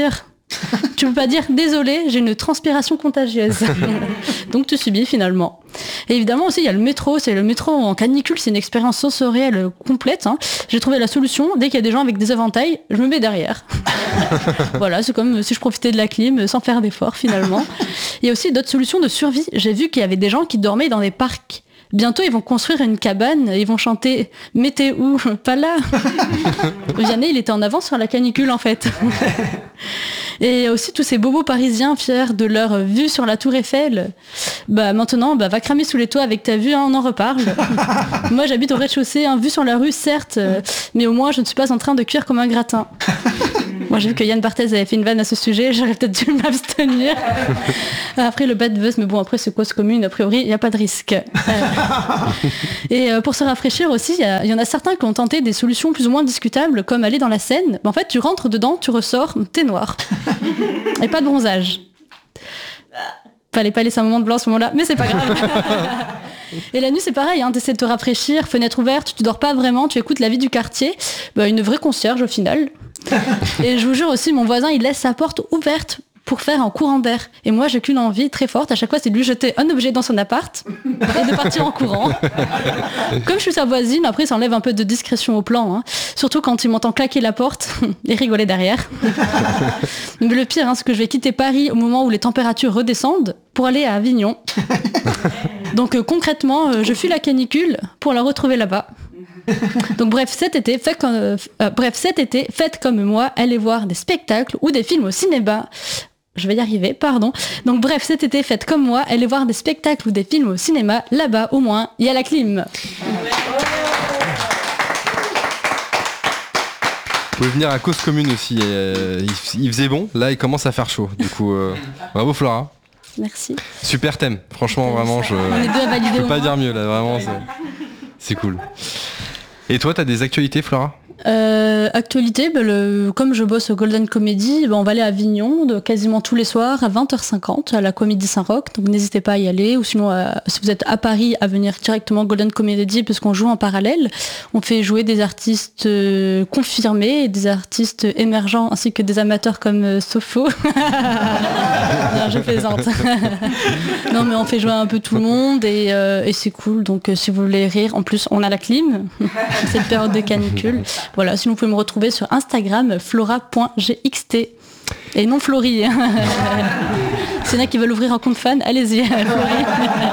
A: Tu peux pas dire désolé, j'ai une transpiration contagieuse. Donc tu subis finalement. Et évidemment aussi il y a le métro, c'est le métro en canicule, c'est une expérience sensorielle complète. Hein. J'ai trouvé la solution, dès qu'il y a des gens avec des éventails, je me mets derrière. Voilà, c'est comme si je profitais de la clim sans faire d'effort finalement. Il y a aussi d'autres solutions de survie. J'ai vu qu'il y avait des gens qui dormaient dans des parcs. Bientôt, ils vont construire une cabane, ils vont chanter « Mais t'es où ? Pas là !» Vianney, il était en avance sur la canicule, en fait. Et aussi tous ces bobos parisiens fiers de leur vue sur la Tour Eiffel. Bah maintenant, bah, va cramer sous les toits avec ta vue, hein, on en reparle. Moi, j'habite au rez-de-chaussée, hein, vue sur la rue, certes, euh, mais au moins, je ne suis pas en train de cuire comme un gratin. Moi, j'ai vu que Yann Barthès avait fait une vanne à ce sujet, j'aurais peut-être dû m'abstenir. Après, le bad buzz, mais bon, après, c'est cause commune, a priori, il n'y a pas de risque. Euh, et euh, pour se rafraîchir aussi, il y, y en a certains qui ont tenté des solutions plus ou moins discutables, comme aller dans la Seine. En fait, tu rentres dedans, tu ressors, t'es noir. Et pas de bronzage. Fallait pas laisser un moment de blanc à ce moment-là, mais c'est pas grave. Et la nuit, c'est pareil, hein, t'essaies de te rafraîchir, fenêtre ouverte, tu dors pas vraiment, tu écoutes la vie du quartier. Bah, une vraie concierge au final. Et je vous jure aussi, mon voisin, il laisse sa porte ouverte pour faire un courant d'air. Et moi, j'ai qu'une envie très forte, à chaque fois, c'est de lui jeter un objet dans son appart et de partir en courant. Comme je suis sa voisine, après, ça enlève un peu de discrétion au plan. Hein. Surtout quand il m'entend claquer la porte et rigoler derrière. Mais le pire, hein, c'est que je vais quitter Paris au moment où les températures redescendent pour aller à Avignon. Donc euh, concrètement, euh, je fuis la canicule pour la retrouver là-bas. Donc bref, cet été, faites comme, euh, bref, cet été, faites comme moi, allez voir des spectacles ou des films au cinéma. Je vais y arriver, pardon. Donc bref, cet été, faites comme moi, allez voir des spectacles ou des films au cinéma. Là-bas, au moins, il y a la clim.
C: Vous pouvez venir à Cause Commune aussi. Euh, il, il faisait bon, là il commence à faire chaud. Du coup, euh, bravo Flora.
A: Merci.
C: Super thème, franchement, vraiment, je ne peux pas dire mieux là, vraiment, c'est, c'est cool. Et toi, t'as des actualités, Flora ?
A: Euh, actualité, bah, le, comme je bosse au Golden Comedy, bah, on va aller à Avignon de, quasiment tous les soirs à vingt heures cinquante à la Comédie Saint-Roch, donc n'hésitez pas à y aller, ou sinon euh, si vous êtes à Paris, à venir directement Golden Comedy puisqu'on joue en parallèle. On fait jouer des artistes euh, confirmés, des artistes émergents ainsi que des amateurs comme euh, Sopho. Non, je plaisante. Non mais on fait jouer un peu tout le monde et, euh, et c'est cool, donc euh, si vous voulez rire, en plus on a la clim, cette période de canicule. Voilà, sinon vous pouvez me retrouver sur Instagram flora point g x t et non Florie. S'il y en a qui veulent ouvrir un compte fan, allez-y, Florie.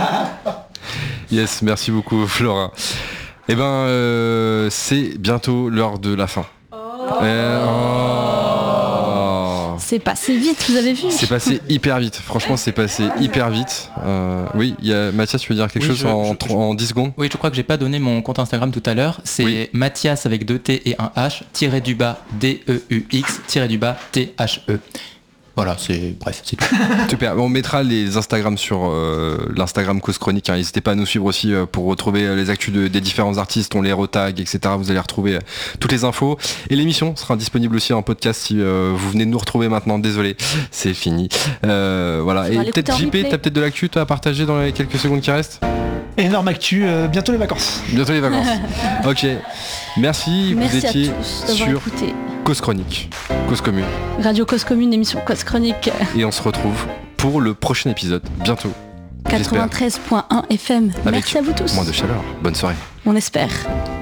C: Yes, merci beaucoup Flora. Eh ben, euh, c'est bientôt l'heure de la fin. Oh. Euh, oh.
A: C'est passé vite, vous avez vu ?
C: C'est passé hyper vite, franchement c'est passé hyper vite. Euh, oui, il y a Mathias, tu veux dire quelque oui, chose je, en, je, en dix secondes ?
E: Oui, je crois que j'ai pas donné mon compte Instagram tout à l'heure. C'est oui. Mathias avec deux T et un H, tiré du bas D E U X, tiré du bas T H E. Voilà, c'est bref, c'est tout.
C: Super, on mettra les Instagram sur euh, l'Instagram Cause Chronique, hein. N'hésitez pas à nous suivre aussi euh, pour retrouver les actus de, des différents artistes, on les retag, et cetera. Vous allez retrouver euh, toutes les infos. Et l'émission sera disponible aussi en podcast si euh, vous venez de nous retrouver maintenant, désolé, c'est fini. Euh, voilà, et peut-être J P, t'as peut-être de l'actu toi, à partager dans les quelques secondes qui restent ?
G: Énorme actu, euh, bientôt les vacances.
C: Bientôt les vacances. Ok, merci,
A: merci
C: vous étiez sur
A: écouté.
C: Cause Chronique, Cause Commune.
A: Radio Cause Commune, émission Cause Chronique.
C: Et on se retrouve pour le prochain épisode, bientôt.
A: quatre-vingt-treize point un F M.
C: Avec
A: merci à vous tous.
C: Moins de chaleur, bonne soirée.
A: On espère.